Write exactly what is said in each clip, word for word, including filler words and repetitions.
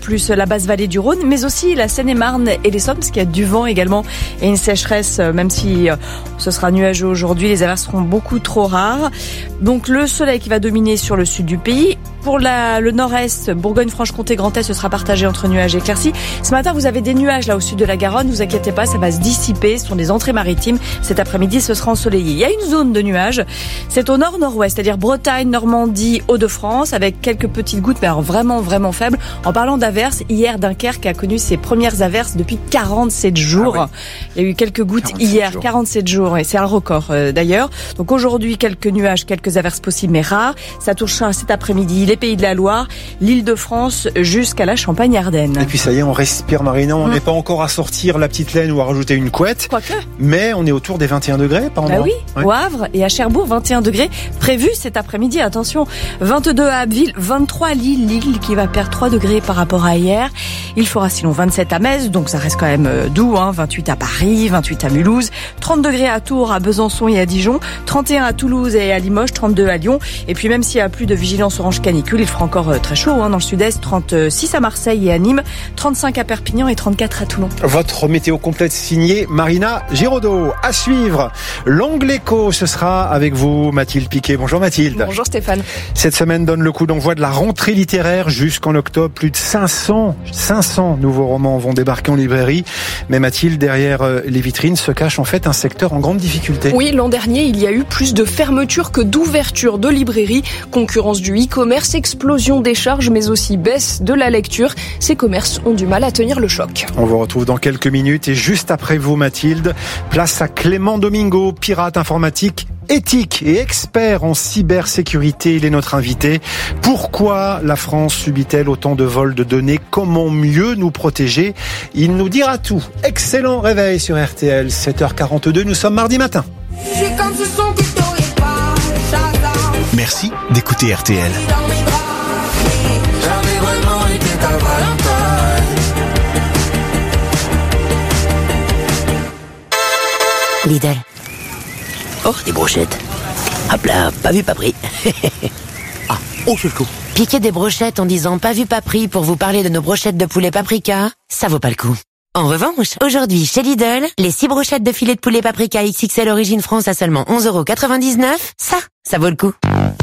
plus la basse vallée du Rhône, mais aussi la Seine-et-Marne et les Sommes, parce qu'il y a du vent également et une sécheresse, même si ce sera nuageux aujourd'hui, les averses seront beaucoup trop rares. Donc le soleil qui va dominer sur le sud du pays. Pour la, le nord-est, Bourgogne-Franche-Comté, Grand Est, ce sera partagé entre nuages et éclaircies. Ce matin, vous avez des nuages là au sud de la Garonne. Ne vous inquiétez pas, ça va se dissiper. Ce sont des entrées maritimes. Cet après-midi, ce sera ensoleillé. Il y a une zone de nuages. C'est au nord-nord-ouest, c'est-à-dire Bretagne, Normandie, Hauts-de-France, avec quelques petites gouttes, mais alors vraiment, vraiment faibles. En parlant d'averses, hier, Dunkerque a connu ses premières averses depuis quarante-sept jours. Ah oui. Il y a eu quelques gouttes hier, jours. quarante-sept jours, et c'est un record euh, d'ailleurs. Donc aujourd'hui, quelques nuages, quelques averses possibles, mais rares. Ça touchera cet après-midi les Pays de la Loire, l'Île-de-France jusqu'à la Champagne-Ardenne. Et puis ça y est, on respire, Marina. On n'est mmh. pas encore à sortir la petite laine ou à rajouter une couette. Quoique. Mais on est autour des vingt et un degrés, par bah endroit. oui, ouais. Au Havre et à Cherbourg, vingt et un degrés prévus cet après-midi. Attention, vingt-deux à Abbeville, vingt-trois à Lille. Lille qui va perdre trois degrés par rapport à hier. Il fera sinon vingt-sept à Metz, donc ça reste quand même doux. Hein, vingt-huit à Paris, vingt-huit à Mulhouse, trente degrés à Tours, à Besançon et à Dijon, trente et un à Toulouse et à Limoges, trente-deux à Lyon. Et puis même s'il n'y a plus de vigilance orange canicule, il fera encore très chaud hein, dans le sud-est, trente-six à Marseille et à Nîmes, trente-cinq à Perpignan et trente-quatre à Toulon. Votre météo complète signée Marina Giraudot. À suivre, l'Angle Écho, ce sera avec vous Mathilde Piquet. Bonjour Mathilde. Bonjour Stéphane. Cette semaine donne le coup d'envoi de la rentrée littéraire jusqu'en octobre. Plus de cinq cents, cinq cents nouveaux romans vont débarquer en librairie. Mais Mathilde, derrière les vitrines se cache en fait un secteur en grande difficulté. Oui, l'an dernier, il y a eu plus de fermetures que d'ouvertures de librairies. Concurrence du e-commerce, explosion des charges, mais aussi baisse de la lecture. Ces commerces ont du mal à tenir le choc. On vous retrouve dans quelques minutes et juste après vous, Mathilde, place à Clément Domingo, pirate informatique éthique et expert en cybersécurité. Il est notre invité. Pourquoi la France subit-elle autant de vols de données? Comment mieux nous protéger? Il nous dira tout. Excellent réveil sur R T L, sept heures quarante-deux. Nous sommes mardi matin. Merci d'écouter R T L. Lidl. Oh, des brochettes. Hop là, pas vu, pas pris. Ah, oh, c'est le coup. Piquer des brochettes en disant pas vu, pas pris pour vous parler de nos brochettes de poulet paprika, ça vaut pas le coup. En revanche, aujourd'hui, chez Lidl, les six brochettes de filet de poulet paprika X X L Origine France à seulement onze euros quatre-vingt-dix-neuf, ça, ça vaut le coup.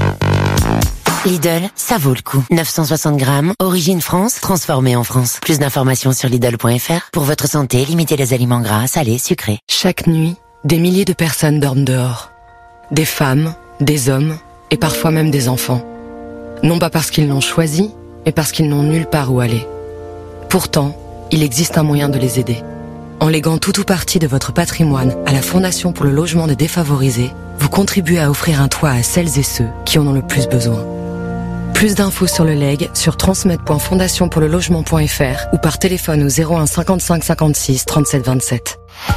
Lidl, ça vaut le coup. neuf cent soixante grammes, Origine France, transformé en France. Plus d'informations sur Lidl point F R. Pour votre santé, limitez les aliments gras, salés, sucrés. Chaque nuit, des milliers de personnes dorment dehors. Des femmes, des hommes et parfois même des enfants. Non pas parce qu'ils l'ont choisi, mais parce qu'ils n'ont nulle part où aller. Pourtant, il existe un moyen de les aider. En léguant tout ou partie de votre patrimoine à la Fondation pour le logement des défavorisés, vous contribuez à offrir un toit à celles et ceux qui en ont le plus besoin. Plus d'infos sur le legs sur transmettre point fondation pour le logement point F R ou par téléphone au zéro un cinquante-cinq cinquante-six trente-sept vingt-sept.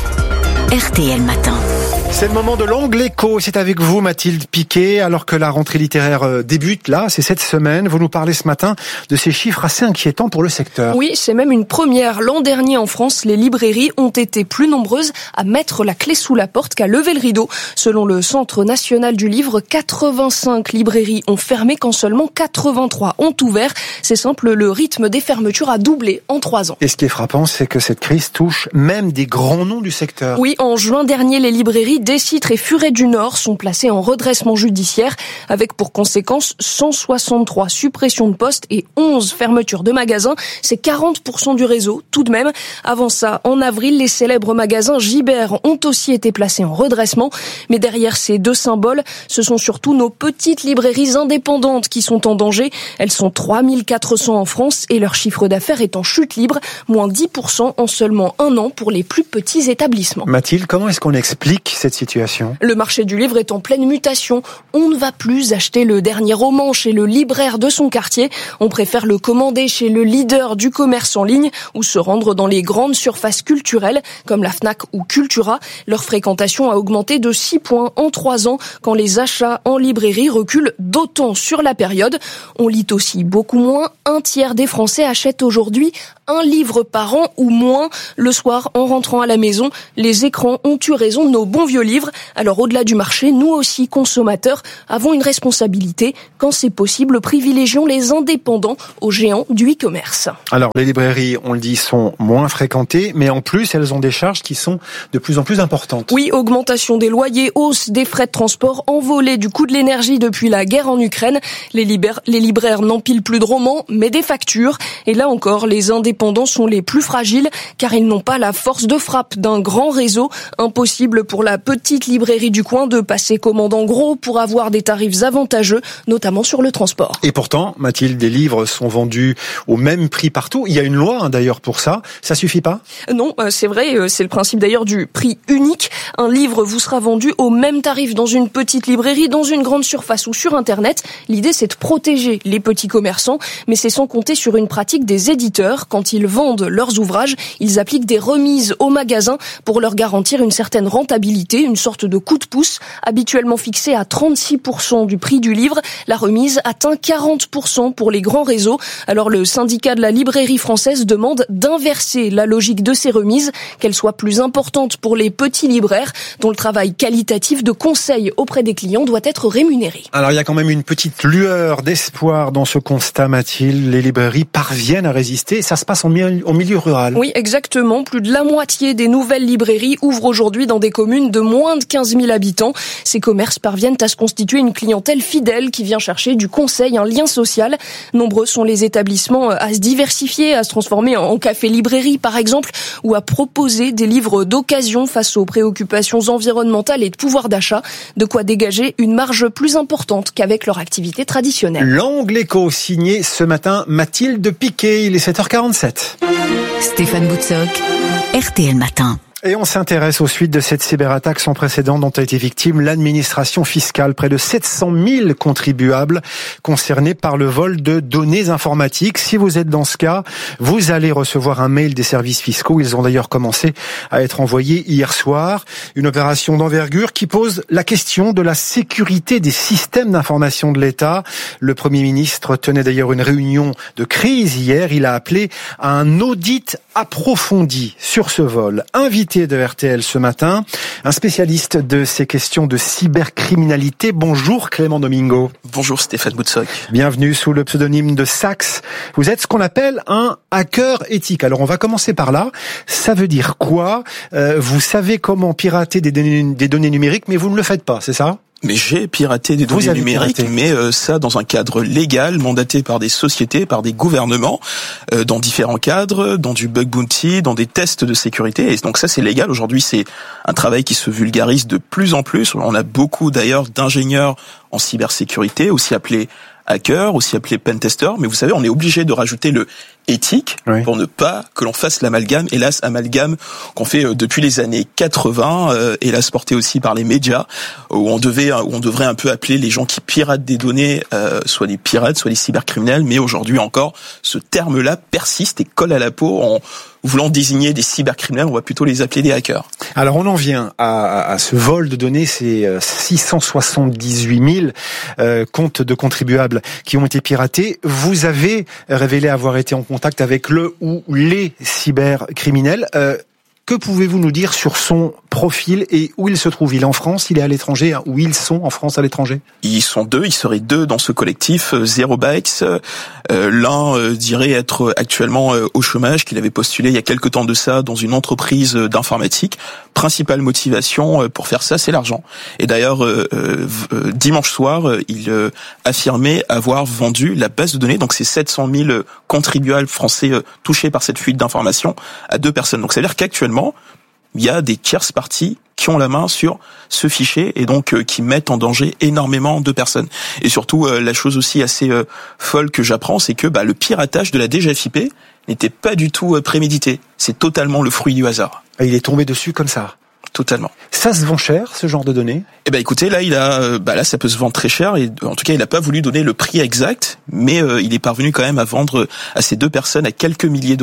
R T L Matin. C'est le moment de l'Angle Écho. C'est avec vous, Mathilde Piquet. Alors que la rentrée littéraire débute, là, c'est cette semaine. Vous nous parlez ce matin de ces chiffres assez inquiétants pour le secteur. Oui, c'est même une première. L'an dernier, en France, les librairies ont été plus nombreuses à mettre la clé sous la porte qu'à lever le rideau. Selon le Centre national du livre, quatre-vingt-cinq librairies ont fermé quand seulement quatre-vingt-trois ont ouvert. C'est simple, le rythme des fermetures a doublé en trois ans. Et ce qui est frappant, c'est que cette crise touche même des grands noms du secteur. Oui, en juin dernier, les librairies Décitre et Furet du Nord sont placées en redressement judiciaire avec pour conséquence cent soixante-trois suppressions de postes et onze fermetures de magasins. C'est quarante pour cent du réseau tout de même. Avant ça, en avril, les célèbres magasins Gibert ont aussi été placés en redressement. Mais derrière ces deux symboles, ce sont surtout nos petites librairies indépendantes qui sont en danger. Elles sont trois mille quatre cents en France et leur chiffre d'affaires est en chute libre, moins dix pour cent en seulement un an pour les plus petits établissements. Mathilde, comment est-ce qu'on explique cette situation? Le marché du livre est en pleine mutation. On ne va plus acheter le dernier roman chez le libraire de son quartier. On préfère le commander chez le leader du commerce en ligne ou se rendre dans les grandes surfaces culturelles comme la Fnac ou Cultura. Leur fréquentation a augmenté de six points en trois ans quand les achats en librairie reculent d'autant sur la période. On lit aussi beaucoup moins. Un tiers des Français achètent aujourd'hui un livre par an ou moins. Le soir, en rentrant à la maison, les écrans ont eu raison de nos bons vieux livres. Alors au-delà du marché, nous aussi, consommateurs, avons une responsabilité. Quand c'est possible, privilégions les indépendants aux géants du e-commerce. Alors les librairies, on le dit, sont moins fréquentées, mais en plus, elles ont des charges qui sont de plus en plus importantes. Oui, augmentation des loyers, hausse des frais de transport, envolée du coût de l'énergie depuis la guerre en Ukraine. Les, libra- les libraires n'empilent plus de romans, mais des factures. Et là encore, les indépendants sont les plus fragiles, car ils n'ont pas la force de frappe d'un grand réseau. Impossible pour la petite librairie du coin de passer commande en gros pour avoir des tarifs avantageux, notamment sur le transport. Et pourtant, Mathilde, des livres sont vendus au même prix partout. Il y a une loi hein, d'ailleurs pour ça. Ça suffit pas ? Non, c'est vrai, c'est le principe d'ailleurs du prix unique. Un livre vous sera vendu au même tarif dans une petite librairie, dans une grande surface ou sur Internet. L'idée, c'est de protéger les petits commerçants, mais c'est sans compter sur une pratique des éditeurs. Quand ils vendent leurs ouvrages, ils appliquent des remises aux magasins pour leur garantir une certaine rentabilité, une sorte de coup de pouce, habituellement fixé à trente-six pour cent du prix du livre. La remise atteint quarante pour cent pour les grands réseaux. Alors le syndicat de la librairie française demande d'inverser la logique de ces remises, qu'elles soient plus importantes pour les petits libraires, dont le travail qualitatif de conseil auprès des clients doit être rémunéré. Alors il y a quand même une petite lueur d'espoir dans ce constat, Mathilde. Les librairies parviennent à résister. Ça se passe en milieu, en milieu rural. Oui, exactement. Plus de la moitié des nouvelles librairies ouvrent aujourd'hui dans des communes de moins de quinze mille habitants. Ces commerces parviennent à se constituer une clientèle fidèle qui vient chercher du conseil, un lien social. Nombreux sont les établissements à se diversifier, à se transformer en café-librairie par exemple, ou à proposer des livres d'occasion face aux préoccupations environnementales et de pouvoir d'achat, de quoi dégager une marge plus importante qu'avec leur activité traditionnelle. L'Angle Écho, signé ce matin Mathilde Piquet, il est sept heures quarante-sept. Stéphane Boutsock, R T L Matin. Et on s'intéresse aux suites de cette cyberattaque sans précédent dont a été victime l'administration fiscale. Près de sept cent mille contribuables concernés par le vol de données informatiques. Si vous êtes dans ce cas, vous allez recevoir un mail des services fiscaux. Ils ont d'ailleurs commencé à être envoyés hier soir. Une opération d'envergure qui pose la question de la sécurité des systèmes d'information de l'État. Le Premier ministre tenait d'ailleurs une réunion de crise hier. Il a appelé à un audit approfondi sur ce vol. Invité de R T L ce matin, un spécialiste de ces questions de cybercriminalité. Bonjour Clément Domingo. Bonjour Stéphane Boutsock. Bienvenue sous le pseudonyme de Sax. Vous êtes ce qu'on appelle un hacker éthique. Alors on va commencer par là. Ça veut dire quoi ? euh, Vous savez comment pirater des données, des données numériques, mais vous ne le faites pas, c'est ça ? Mais j'ai piraté des données numériques, piraté. mais euh, ça dans un cadre légal, mandaté par des sociétés, par des gouvernements, euh, dans différents cadres, dans du bug bounty, dans des tests de sécurité. Et donc ça, c'est légal. Aujourd'hui, c'est un travail qui se vulgarise de plus en plus. On a beaucoup d'ailleurs d'ingénieurs en cybersécurité, aussi appelés hackers, aussi appelés pentester. Mais vous savez, on est obligé de rajouter le éthique oui. pour ne pas que l'on fasse l'amalgame, hélas amalgame qu'on fait depuis les années quatre-vingts, euh, hélas porté aussi par les médias, où on devait, où on devrait un peu appeler les gens qui piratent des données, euh, soit des pirates, soit des cybercriminels, mais aujourd'hui encore, ce terme-là persiste et colle à la peau. En voulant désigner des cybercriminels, on va plutôt les appeler des hackers. Alors on en vient à, à ce vol de données, c'est six cent soixante-dix-huit mille euh, comptes de contribuables qui ont été piratés. Vous avez révélé avoir été en contact avec le ou les cybercriminels. Euh, que pouvez-vous nous dire sur son profil et où il se trouve ? Il est en France, il est à l'étranger, où ils sont en France, à l'étranger ? Ils sont deux, ils seraient deux dans ce collectif, Zero Bytes. Euh, l'un euh, dirait être actuellement euh, au chômage, qu'il avait postulé il y a quelque temps de ça dans une entreprise d'informatique. Principale motivation euh, pour faire ça, c'est l'argent. Et d'ailleurs, euh, euh, dimanche soir, euh, il euh, affirmait avoir vendu la base de données, donc ces sept cent mille contribuables français euh, touchés par cette fuite d'informations, à deux personnes. Donc ça veut dire qu'actuellement, il y a des tierces parties qui ont la main sur ce fichier et donc euh, qui mettent en danger énormément de personnes. Et surtout, euh, la chose aussi assez euh, folle que j'apprends, c'est que bah, le piratage de la D G F I P n'était pas du tout euh, prémédité. C'est totalement le fruit du hasard. Et il est tombé dessus comme ça ? Totalement. Ça se vend cher, ce genre de données ? Eh ben écoutez, là il a, bah là ça peut se vendre très cher et en tout cas il n'a pas voulu donner le prix exact, mais euh, il est parvenu quand même à vendre à ces deux personnes à quelques milliers d'euros.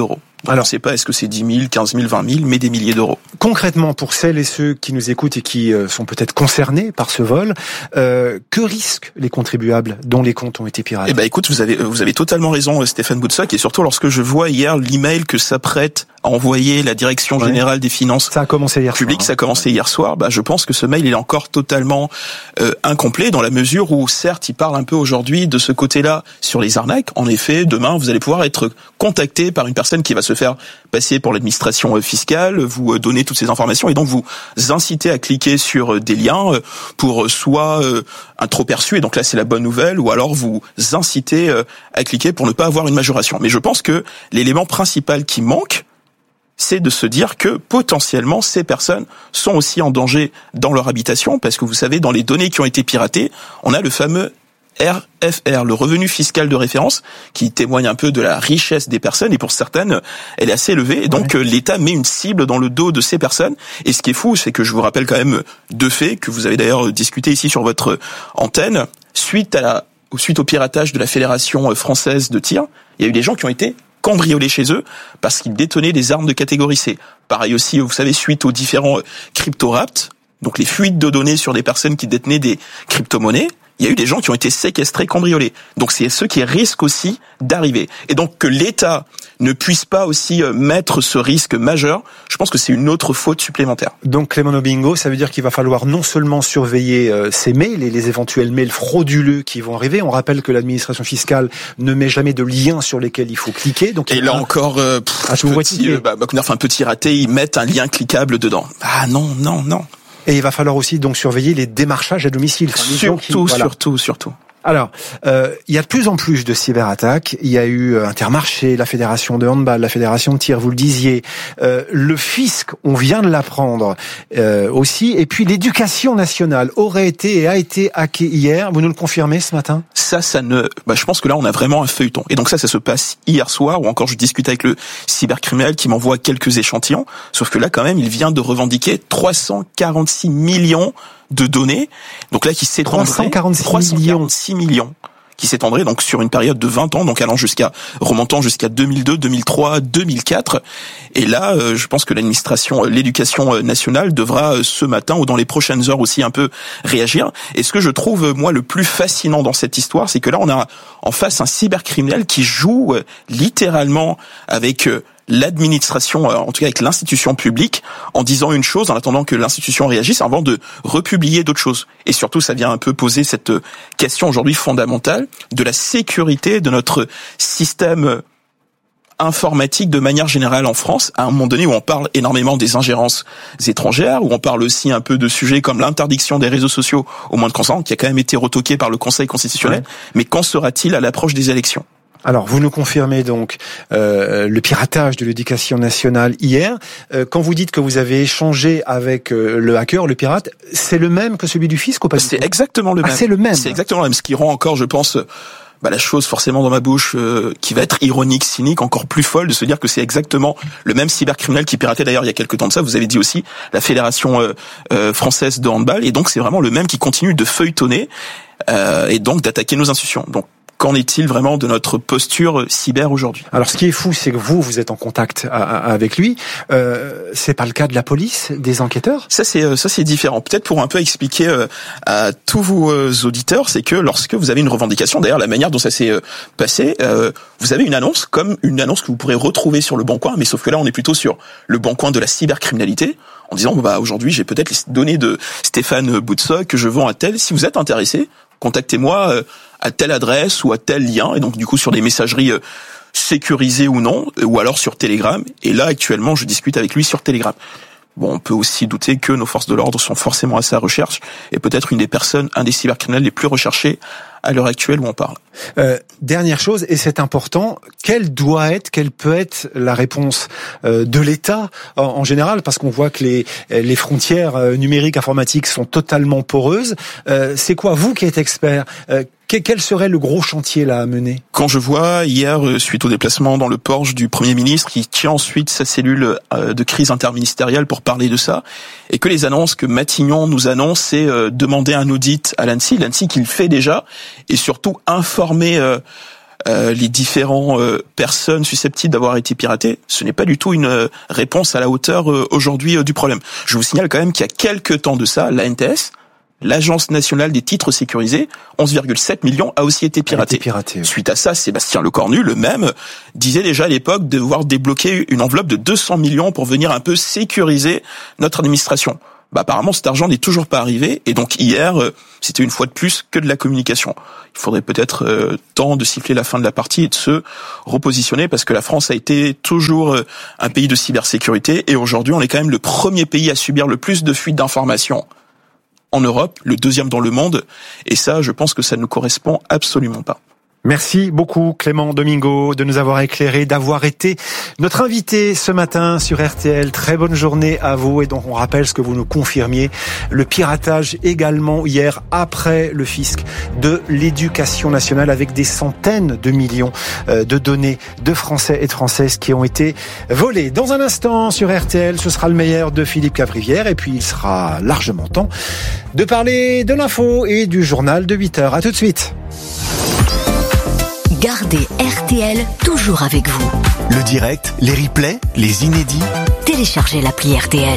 Donc alors, on ne sait pas est-ce que c'est dix mille, quinze mille, vingt mille, mais des milliers d'euros. Concrètement, pour celles et ceux qui nous écoutent et qui euh, sont peut-être concernés par ce vol, euh, que risquent les contribuables dont les comptes ont été piratés? Eh ben, écoute, vous avez vous avez totalement raison, Stéphane Boutsock, et surtout lorsque je vois hier l'email que s'apprête à envoyer la Direction ouais. générale des finances ça a commencé hier publiques, soir, hein. ça a commencé hier soir. Bah, je pense que ce mail il est encore totalement euh, incomplet dans la mesure où, certes, il parle un peu aujourd'hui de ce côté-là sur les arnaques. En effet, demain, vous allez pouvoir être contacté par une personne qui va se faire passer pour l'administration fiscale, vous donner toutes ces informations et donc vous inciter à cliquer sur des liens pour soit un trop perçu, et donc là c'est la bonne nouvelle, ou alors vous inciter à cliquer pour ne pas avoir une majoration. Mais je pense que l'élément principal qui manque, c'est de se dire que potentiellement ces personnes sont aussi en danger dans leur habitation, parce que vous savez, dans les données qui ont été piratées, on a le fameux R F R, le revenu fiscal de référence, qui témoigne un peu de la richesse des personnes, et pour certaines, elle est assez élevée, et donc ouais. l'État met une cible dans le dos de ces personnes, et ce qui est fou, c'est que je vous rappelle quand même deux faits, que vous avez d'ailleurs discuté ici sur votre antenne, suite à la, suite au piratage de la Fédération française de tir, il y a eu des gens qui ont été cambriolés chez eux, parce qu'ils détenaient des armes de catégorie C. Pareil aussi, vous savez, suite aux différents crypto-rapts, donc les fuites de données sur des personnes qui détenaient des crypto-monnaies, il y a eu des gens qui ont été séquestrés, cambriolés. Donc c'est ceux qui risquent aussi d'arriver. Et donc que l'État ne puisse pas aussi mettre ce risque majeur, je pense que c'est une autre faute supplémentaire. Donc Clément Domingo, ça veut dire qu'il va falloir non seulement surveiller euh, ces mails et les éventuels mails frauduleux qui vont arriver. On rappelle que l'administration fiscale ne met jamais de liens sur lesquels il faut cliquer. Donc et là encore, euh, pff, ah, petit, euh, bah, enfin, un petit raté, ils mettent un lien cliquable dedans. Ah non, non, non. Et il va falloir aussi donc surveiller les démarchages à domicile. Enfin, surtout, qui, voilà. surtout, surtout. Alors, euh, il y a de plus en plus de cyberattaques. Il y a eu Intermarché, la Fédération de handball, la Fédération de tir, vous le disiez. Euh, le fisc, on vient de l'apprendre euh, aussi. Et puis l'éducation nationale aurait été et a été hackée hier. Vous nous le confirmez ce matin? Ça, ça ne. Bah, je pense que là, on a vraiment un feuilleton. Et donc ça, ça se passe hier soir, ou encore je discute avec le cybercriminel qui m'envoie quelques échantillons. Sauf que là, quand même, il vient de revendiquer trois cent quarante-six millions de données, donc là qui s'étendrait trois cent quarante-six millions qui s'étendrait donc sur une période de vingt ans, donc allant jusqu'à remontant jusqu'à deux mille deux, deux mille trois, deux mille quatre. Et là, euh, je pense que l'administration, l'éducation nationale devra euh, ce matin ou dans les prochaines heures aussi un peu réagir. Et ce que je trouve moi le plus fascinant dans cette histoire, c'est que là on a en face un cybercriminel qui joue euh, littéralement avec euh, l'administration, en tout cas avec l'institution publique, en disant une chose, en attendant que l'institution réagisse, avant de republier d'autres choses. Et surtout, ça vient un peu poser cette question aujourd'hui fondamentale de la sécurité de notre système informatique de manière générale en France, à un moment donné où on parle énormément des ingérences étrangères, où on parle aussi un peu de sujets comme l'interdiction des réseaux sociaux au moins de quinze ans, qui a quand même été retoqué par le Conseil constitutionnel. Ouais. Mais qu'en sera-t-il à l'approche des élections ? Alors, vous nous confirmez donc euh, le piratage de l'éducation nationale hier. Euh, quand vous dites que vous avez échangé avec euh, le hacker, le pirate, c'est le même que celui du fisc ou pas ? C'est exactement le même. Ah, c'est le même. C'est exactement le même. Ce qui rend encore, je pense, bah, la chose forcément dans ma bouche euh, qui va être ironique, cynique, encore plus folle, de se dire que c'est exactement le même cybercriminel qui piratait d'ailleurs il y a quelques temps de ça. Vous avez dit aussi la Fédération euh, euh, française de handball, et donc c'est vraiment le même qui continue de feuilletonner euh, et donc d'attaquer nos institutions. Donc qu'en est-il vraiment de notre posture cyber aujourd'hui ? Alors, ce qui est fou, c'est que vous, vous êtes en contact à, à, avec lui. Euh, c'est pas le cas de la police, des enquêteurs ? Ça, c'est ça, c'est différent. Peut-être pour un peu expliquer euh, à tous vos euh, auditeurs, c'est que lorsque vous avez une revendication, d'ailleurs, la manière dont ça s'est euh, passé, euh, vous avez une annonce, comme une annonce que vous pourrez retrouver sur le Bon Coin, mais sauf que là, on est plutôt sur le Bon Coin de la cybercriminalité, en disant, bah aujourd'hui, j'ai peut-être les données de Stéphane Boutsock que je vends à tel. Si vous êtes intéressé, contactez-moi euh, à telle adresse ou à tel lien, et donc du coup sur des messageries euh, sécurisées ou non, ou alors sur Telegram. Et là actuellement je discute avec lui sur Telegram. Bon, on peut aussi douter que nos forces de l'ordre sont forcément à sa recherche, et peut-être une des personnes, un des cybercriminels les plus recherchés à l'heure actuelle où on parle. Euh, dernière chose, et c'est important, quelle doit être, quelle peut être la réponse euh, de l'État en, en général, parce qu'on voit que les, les frontières euh, numériques informatiques sont totalement poreuses. Euh, c'est quoi, vous qui êtes expert, euh, quel serait le gros chantier là à mener ? Quand je vois hier, suite au déplacement dans le Porsche du Premier ministre, qui tient ensuite sa cellule de crise interministérielle pour parler de ça, et que les annonces que Matignon nous annonce, c'est demander un audit à l'ANSSI, l'ANSSI qui le fait déjà, et surtout informer euh, les différents euh, personnes susceptibles d'avoir été piratées, ce n'est pas du tout une euh, réponse à la hauteur euh, aujourd'hui euh, du problème. Je vous signale quand même qu'il y a quelques temps de ça, l'A N T S, l'Agence nationale des titres sécurisés, onze virgule sept millions a aussi été piraté. été piraté oui. Suite à ça, Sébastien Lecornu, le même, disait déjà à l'époque devoir débloquer une enveloppe de deux cents millions pour venir un peu sécuriser notre administration. Bah, apparemment, cet argent n'est toujours pas arrivé, et donc hier, euh, c'était une fois de plus que de la communication. Il faudrait peut-être euh, temps de siffler la fin de la partie et de se repositionner, parce que la France a été toujours euh, un pays de cybersécurité, et aujourd'hui, on est quand même le premier pays à subir le plus de fuites d'informations en Europe, le deuxième dans le monde, et ça, je pense que ça ne correspond absolument pas. Merci beaucoup Clément Domingo de nous avoir éclairé, d'avoir été notre invité ce matin sur R T L. Très bonne journée à vous, et donc on rappelle ce que vous nous confirmiez, le piratage également hier après le fisc de l'éducation nationale, avec des centaines de millions de données de Français et de Françaises qui ont été volées. Dans un instant sur R T L, ce sera le meilleur de Philippe Cavrivière, et puis il sera largement temps de parler de l'info et du journal de huit heures. À tout de suite. Gardez R T L toujours avec vous. Le direct, les replays, les inédits. Téléchargez l'appli R T L.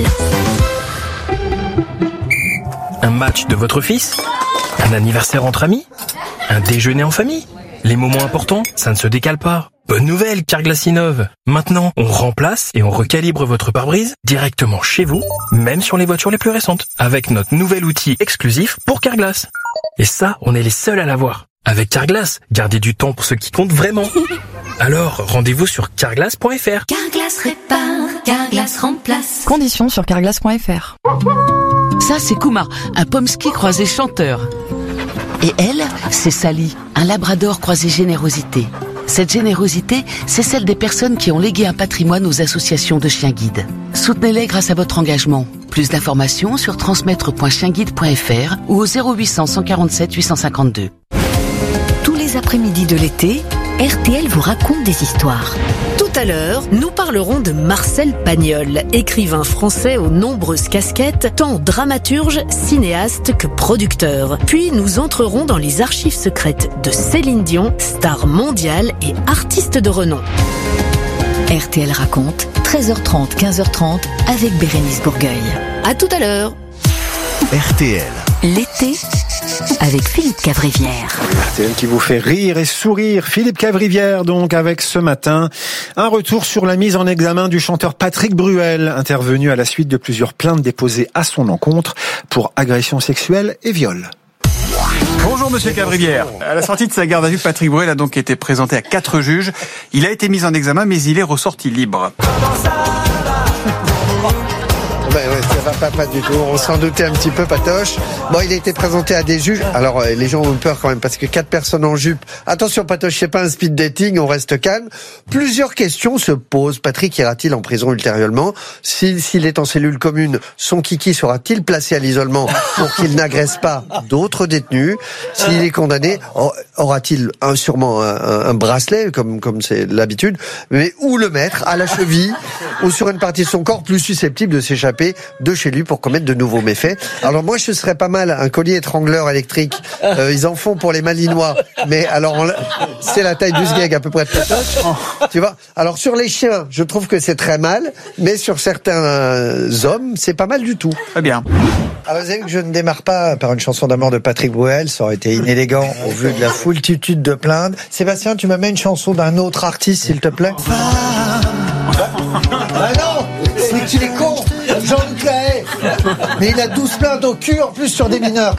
Un match de votre fils ? Un anniversaire entre amis ? Un déjeuner en famille ? Les moments importants, ça ne se décale pas. Bonne nouvelle, Carglass innove. Maintenant, on remplace et on recalibre votre pare-brise directement chez vous, même sur les voitures les plus récentes, avec notre nouvel outil exclusif pour Carglass. Et ça, on est les seuls à l'avoir. Avec Carglass, gardez du temps pour ce qui compte vraiment. Alors, rendez-vous sur carglass point f r. Carglass répare, Carglass remplace. Conditions sur carglass point f r. Ça, c'est Kuma, un pomsky croisé chanteur. Et elle, c'est Sally, un labrador croisé générosité. Cette générosité, c'est celle des personnes qui ont légué un patrimoine aux associations de chiens guides. Soutenez-les grâce à votre engagement. Plus d'informations sur transmettre point chienguide point f r ou au zéro huit cents, cent quarante-sept, huit cent cinquante-deux. Tous les après-midi de l'été, R T L vous raconte des histoires. Tout à l'heure, nous parlerons de Marcel Pagnol, écrivain français aux nombreuses casquettes, tant dramaturge, cinéaste que producteur. Puis nous entrerons dans les archives secrètes de Céline Dion, star mondiale et artiste de renom. R T L raconte, treize heures trente, quinze heures trente, avec Bérénice Bourgueil. À tout à l'heure. R T L. L'été avec Philippe Cavrivière. R T L qui vous fait rire et sourire. Philippe Cavrivière, donc, avec ce matin un retour sur la mise en examen du chanteur Patrick Bruel, intervenu à la suite de plusieurs plaintes déposées à son encontre pour agression sexuelle et viol. Bonjour Monsieur Cavrivière. À la sortie de sa garde à vue, Patrick Bruel a donc été présenté à quatre juges. Il a été mis en examen, mais il est ressorti libre. Ben ouais, ça va pas, pas du tout. On s'en doutait un petit peu, Patoche. Bon, il a été présenté à des juges. Alors, euh, les gens ont peur quand même, parce que quatre personnes en jupe. Attention, Patoche, c'est pas un speed dating, on reste calme. Plusieurs questions se posent. Patrick ira-t-il en prison ultérieurement? S'il, s'il est en cellule commune, son kiki sera-t-il placé à l'isolement pour qu'il n'agresse pas d'autres détenus? S'il est condamné, aura-t-il un, sûrement un, un, un bracelet, comme, comme c'est l'habitude, mais où le mettre? À la cheville ou sur une partie de son corps plus susceptible de s'échapper de chez lui pour commettre de nouveaux méfaits. Alors moi, je serais pas mal un collier étrangleur électrique. Euh, ils en font pour les Malinois, mais alors on, c'est la taille du sgeg à peu près de Patoche. Tu vois. Alors sur les chiens, je trouve que c'est très mal, mais sur certains hommes, c'est pas mal du tout. Très bien. Alors vous savez que je ne démarre pas par une chanson d'amour de Patrick Bruel, ça aurait été inélégant au vu de la foultitude de plaintes. Sébastien, tu me mets une chanson d'un autre artiste, s'il te plaît. Ah non, c'est qu'il est con. Jean-Luc Lahaye. Mais il a douze plaintes au cul, en plus sur des mineurs.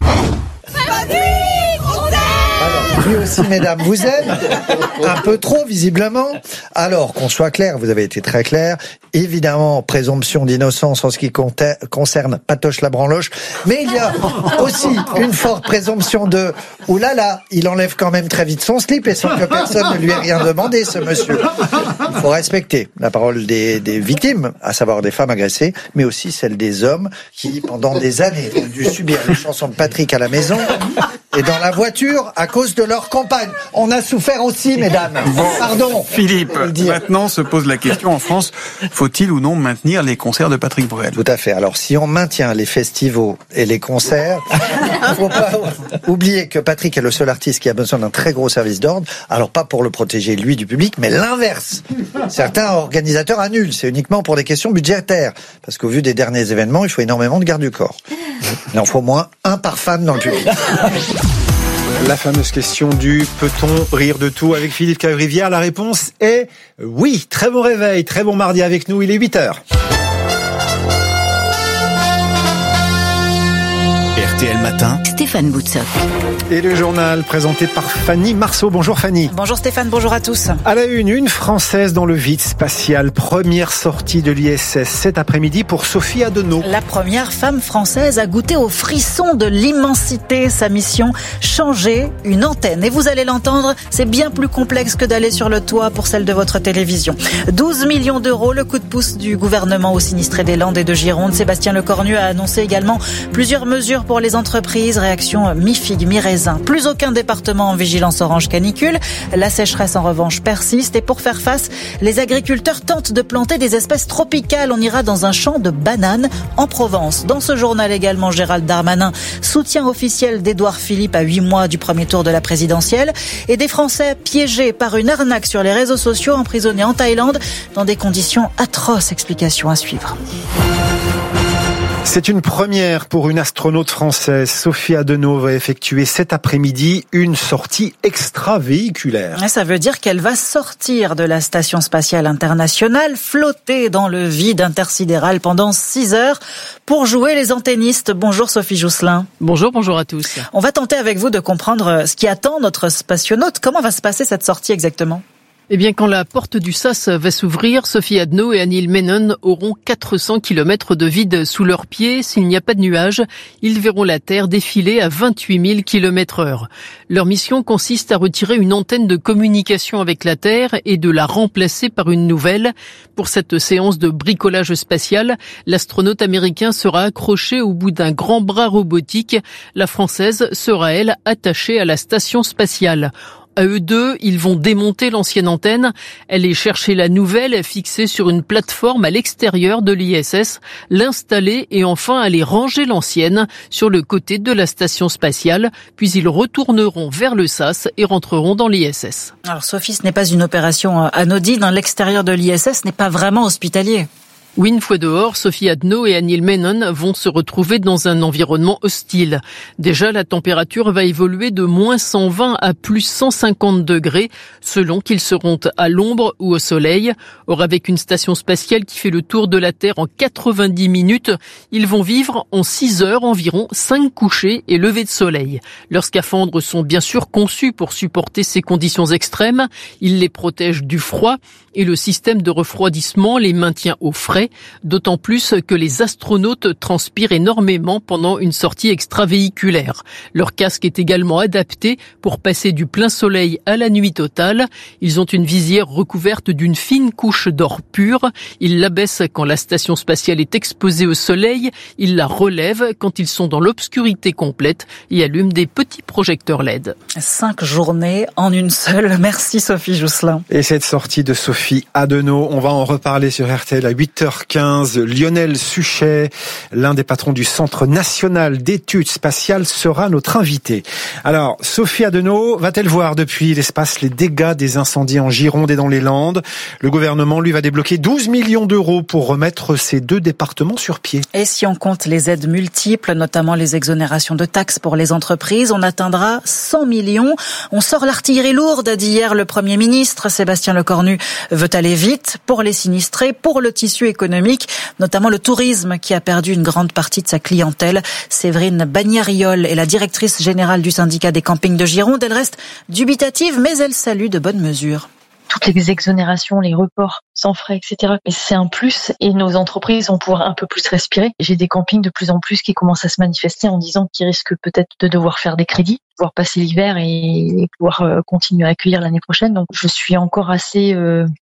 Alors, lui aussi, mesdames, vous êtes un peu trop, visiblement. Alors, qu'on soit clair, vous avez été très clair. Évidemment, présomption d'innocence en ce qui concerne Patoche la branloche. Mais il y a aussi une forte présomption de « Oulala, il enlève quand même très vite son slip et sans que personne ne lui ait rien demandé, ce monsieur ». Il faut respecter la parole des, des victimes, à savoir des femmes agressées, mais aussi celle des hommes qui, pendant des années, ont dû subir les chansons de Patrick à la maison et dans la voiture à cause de leur compagne. On a souffert aussi, mesdames. Bon, pardon. Philippe, maintenant se pose la question en France, faut-il ou non maintenir les concerts de Patrick Bruel? Tout à fait. Alors, si on maintient les festivals et les concerts, il ne faut pas oublier que Patrick est le seul artiste qui a besoin d'un très gros service d'ordre. Alors, pas pour le protéger, lui, du public, mais l'inverse. Certains organisateurs annulent. C'est uniquement pour des questions budgétaires. Parce qu'au vu des derniers événements, il faut énormément de garde du corps. Il en faut au moins un par femme dans le public. La fameuse question du peut-on rire de tout avec Philippe Cavrivière? La réponse est oui. Très bon réveil, très bon mardi avec nous, il est huit heures. R T L Matin, Stéphane Boutsock. Et le journal présenté par Fanny Marceau. Bonjour Fanny. Bonjour Stéphane, bonjour à tous. À la une, une Française dans le vide spatial. Première sortie de l'I S S cet après-midi pour Sophie Adenau. La première femme française à goûter au frisson de l'immensité. Sa mission, changer une antenne. Et vous allez l'entendre, c'est bien plus complexe que d'aller sur le toit pour celle de votre télévision. douze millions d'euros, le coup de pouce du gouvernement aux sinistrés des Landes et de Gironde. Sébastien Lecornu a annoncé également plusieurs mesures pour les entreprises. Réaction mi-figue, mi-raisin. Plus aucun département en vigilance orange canicule. La sécheresse en revanche persiste et pour faire face, les agriculteurs tentent de planter des espèces tropicales. On ira dans un champ de bananes en Provence. Dans ce journal également, Gérald Darmanin, soutien officiel d'Édouard Philippe à huit mois du premier tour de la présidentielle et des Français piégés par une arnaque sur les réseaux sociaux, emprisonnés en Thaïlande dans des conditions atroces. Explication à suivre. C'est une première pour une astronaute française. Sophie Adenau va effectuer cet après-midi une sortie extravéhiculaire. Ça veut dire qu'elle va sortir de la Station spatiale internationale, flotter dans le vide intersidéral pendant six heures pour jouer les antennistes. Bonjour Sophie Jousselin. Bonjour, bonjour à tous. On va tenter avec vous de comprendre ce qui attend notre spationaute. Comment va se passer cette sortie exactement ? Eh bien, quand la porte du sas va s'ouvrir, Sophie Adenau et Anil Menon auront quatre cents kilomètres de vide sous leurs pieds. S'il n'y a pas de nuages, ils verront la Terre défiler à vingt-huit mille kilomètres heure. Leur mission consiste à retirer une antenne de communication avec la Terre et de la remplacer par une nouvelle. Pour cette séance de bricolage spatial, l'astronaute américain sera accroché au bout d'un grand bras robotique. La Française sera, elle, attachée à la station spatiale. À eux deux, ils vont démonter l'ancienne antenne, aller chercher la nouvelle fixée sur une plateforme à l'extérieur de l'I S S, l'installer et enfin aller ranger l'ancienne sur le côté de la station spatiale, puis ils retourneront vers le sas et rentreront dans l'I S S. Alors Sophie, ce n'est pas une opération anodine, l'extérieur de l'I S S n'est pas vraiment hospitalier. Oui, une fois dehors, Sophie Adenau et Anil Menon vont se retrouver dans un environnement hostile. Déjà, la température va évoluer de moins cent vingt à plus cent cinquante degrés, selon qu'ils seront à l'ombre ou au soleil. Or, avec une station spatiale qui fait le tour de la Terre en quatre-vingt-dix minutes, ils vont vivre en six heures environ cinq couchers et levées de soleil. Leurs scaphandres sont bien sûr conçus pour supporter ces conditions extrêmes. Ils les protègent du froid et le système de refroidissement les maintient au frais. D'autant plus que les astronautes transpirent énormément pendant une sortie extravéhiculaire. Leur casque est également adapté pour passer du plein soleil à la nuit totale. Ils ont une visière recouverte d'une fine couche d'or pur. Ils l'abaissent quand la station spatiale est exposée au soleil. Ils la relèvent quand ils sont dans l'obscurité complète et allument des petits projecteurs L E D. Cinq journées en une seule. Merci Sophie Jousselin. Et cette sortie de Sophie Adenau, on va en reparler sur R T L à huit heures quinze. Lionel Suchet, l'un des patrons du Centre national d'études spatiales, sera notre invité. Alors, Sophie Adenau va-t-elle voir depuis l'espace les dégâts des incendies en Gironde et dans les Landes? Le gouvernement, lui, va débloquer douze millions d'euros pour remettre ces deux départements sur pied. Et si on compte les aides multiples, notamment les exonérations de taxes pour les entreprises, on atteindra cent millions. On sort l'artillerie lourde, a dit hier le Premier ministre. Sébastien Lecornu veut aller vite pour les sinistrés, pour le tissu économique, notamment le tourisme qui a perdu une grande partie de sa clientèle. Séverine Bagnariol est la directrice générale du syndicat des campings de Gironde. Elle reste dubitative, mais elle salue de bonnes mesures. Toutes les exonérations, les reports sans frais, et cetera. Mais c'est un plus et nos entreprises vont pouvoir un peu plus respirer. J'ai des campings de plus en plus qui commencent à se manifester en disant qu'ils risquent peut-être de devoir faire des crédits, pouvoir passer l'hiver et pouvoir continuer à accueillir l'année prochaine. Donc je suis encore assez... Euh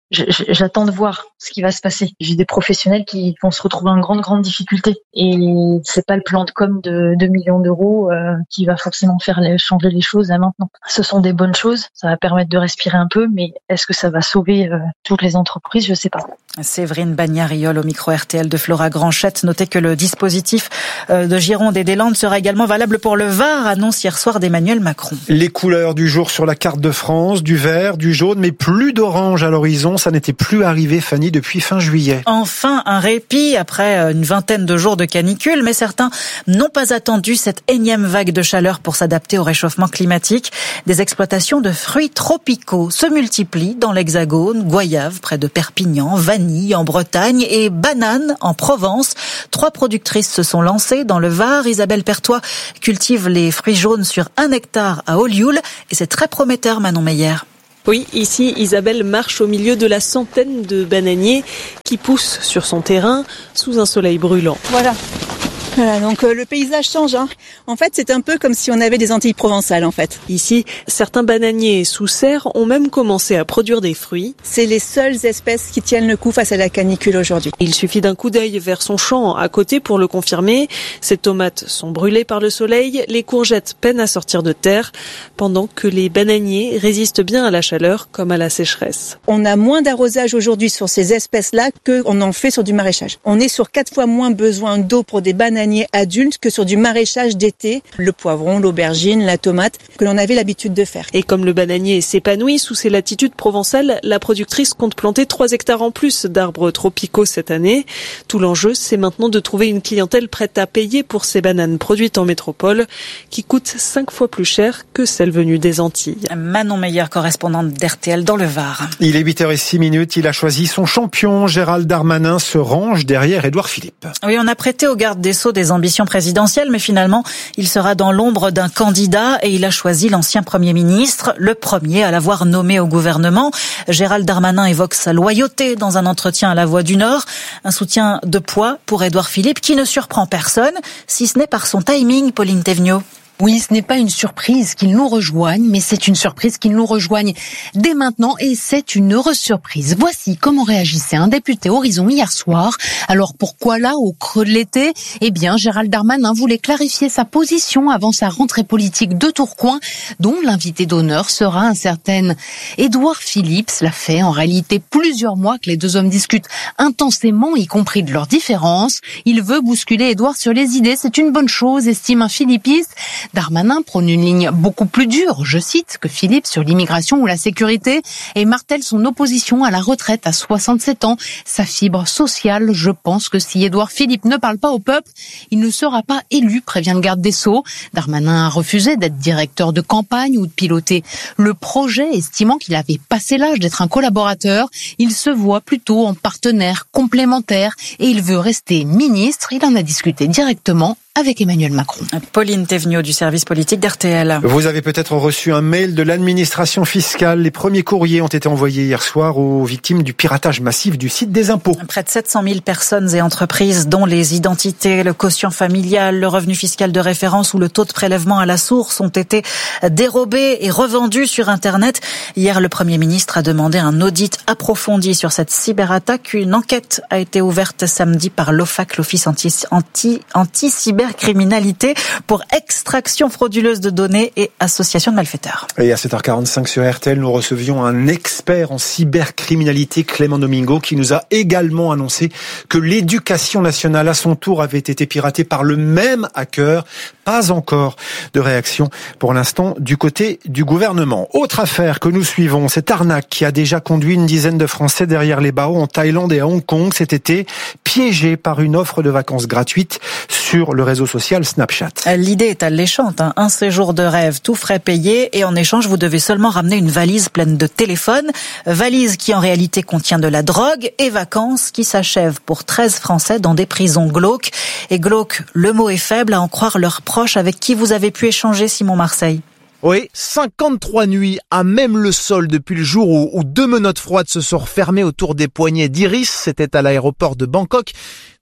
J'attends de voir ce qui va se passer. J'ai des professionnels qui vont se retrouver en grande, grande difficulté. Et c'est pas le plan de com de deux millions d'euros euh, qui va forcément faire les, changer les choses là maintenant. Ce sont des bonnes choses. Ça va permettre de respirer un peu, mais est-ce que ça va sauver euh, toutes les entreprises? Je sais pas. Séverine Bagnariol au micro R T L de Flora Granchette. Notez que le dispositif de Gironde et des Landes sera également valable pour le Var, annonce hier soir d'Emmanuel Macron. Les couleurs du jour sur la carte de France, du vert, du jaune, mais plus d'orange à l'horizon. Ça n'était plus arrivé, Fanny, depuis fin juillet. Enfin, un répit après une vingtaine de jours de canicule, mais certains n'ont pas attendu cette énième vague de chaleur pour s'adapter au réchauffement climatique. Des exploitations de fruits tropicaux se multiplient dans l'Hexagone, goyave près de Perpignan, vanille en Bretagne et bananes en Provence. Trois productrices se sont lancées dans le Var. Isabelle Pertois cultive les fruits jaunes sur un hectare à Olioul et c'est très prometteur, Manon Meyer. Oui, ici, Isabelle marche au milieu de la centaine de bananiers qui poussent sur son terrain sous un soleil brûlant. Voilà. Voilà, donc euh, le paysage change. Hein. En fait, c'est un peu comme si on avait des Antilles provençales, en fait. Ici, certains bananiers sous serre ont même commencé à produire des fruits. C'est les seules espèces qui tiennent le coup face à la canicule aujourd'hui. Il suffit d'un coup d'œil vers son champ à côté pour le confirmer. Ces tomates sont brûlées par le soleil, les courgettes peinent à sortir de terre, pendant que les bananiers résistent bien à la chaleur comme à la sécheresse. On a moins d'arrosage aujourd'hui sur ces espèces-là qu'on en fait sur du maraîchage. On est sur quatre fois moins besoin d'eau pour des bananiers adultes que sur du maraîchage d'été, le poivron, l'aubergine, la tomate, que l'on avait l'habitude de faire. Et comme le bananier s'épanouit sous ces latitudes provençales, la productrice compte planter trois hectares en plus d'arbres tropicaux cette année. Tout l'enjeu, c'est maintenant de trouver une clientèle prête à payer pour ces bananes produites en métropole, qui coûtent cinq fois plus cher que celles venues des Antilles. Manon Meyer, correspondante d'R T L dans le Var. Il est huit heures zéro six minutes, il a choisi son champion. Gérald Darmanin se range derrière Édouard Philippe. Oui, on a prêté au garde des Sceaux des ambitions présidentielles, mais finalement, il sera dans l'ombre d'un candidat et il a choisi l'ancien Premier ministre, le premier à l'avoir nommé au gouvernement. Gérald Darmanin évoque sa loyauté dans un entretien à La Voix du Nord. Un soutien de poids pour Édouard Philippe qui ne surprend personne, si ce n'est par son timing, Pauline Thévenot. Oui, ce n'est pas une surprise qu'il nous rejoigne, mais c'est une surprise qu'il nous rejoigne dès maintenant et c'est une heureuse surprise. Voici comment réagissait un député Horizon hier soir. Alors pourquoi là, au creux de l'été? Eh bien, Gérald Darmanin voulait clarifier sa position avant sa rentrée politique de Tourcoing, dont l'invité d'honneur sera incertaine. Édouard Philippe l'a fait en réalité plusieurs mois que les deux hommes discutent intensément, y compris de leurs différences. Il veut bousculer Édouard sur les idées, c'est une bonne chose, estime un philippiste. Darmanin prône une ligne beaucoup plus dure, je cite, que Philippe sur l'immigration ou la sécurité et martèle son opposition à la retraite à soixante-sept ans. Sa fibre sociale, je pense que si Édouard Philippe ne parle pas au peuple, il ne sera pas élu, prévient le garde des Sceaux. Darmanin a refusé d'être directeur de campagne ou de piloter le projet, estimant qu'il avait passé l'âge d'être un collaborateur. Il se voit plutôt en partenaire complémentaire et il veut rester ministre. Il en a discuté directement avec Emmanuel Macron. Pauline Thévenot du service politique d'R T L. Vous avez peut-être reçu un mail de l'administration fiscale. Les premiers courriers ont été envoyés hier soir aux victimes du piratage massif du site des impôts. Près de sept cent mille personnes et entreprises, dont les identités, le quotient familial, le revenu fiscal de référence ou le taux de prélèvement à la source ont été dérobés et revendus sur Internet. Hier, le Premier ministre a demandé un audit approfondi sur cette cyberattaque. Une enquête a été ouverte samedi par l'O F A C, l'Office anti, anti, anti-cyber criminalité pour extraction frauduleuse de données et association de malfaiteurs. Et à sept heures quarante-cinq sur R T L, nous recevions un expert en cybercriminalité, Clément Domingo, qui nous a également annoncé que l'éducation nationale, à son tour, avait été piratée par le même hacker. Pas encore de réaction pour l'instant du côté du gouvernement. Autre affaire que nous suivons, cette arnaque qui a déjà conduit une dizaine de Français derrière les barreaux en Thaïlande et à Hong Kong cet été, piégés par une offre de vacances gratuites sur le réseau social Snapchat. L'idée est alléchante, hein. Un séjour de rêve, tout frais payé, et en échange, vous devez seulement ramener une valise pleine de téléphones, valise qui en réalité contient de la drogue, et vacances qui s'achèvent pour treize Français dans des prisons glauques. Et glauque, le mot est faible, à en croire leurs proches avec qui vous avez pu échanger, Simon Marseille. Oui, cinquante-trois nuits à même le sol depuis le jour où, où deux menottes froides se sont refermées autour des poignets d'Iris. C'était à l'aéroport de Bangkok.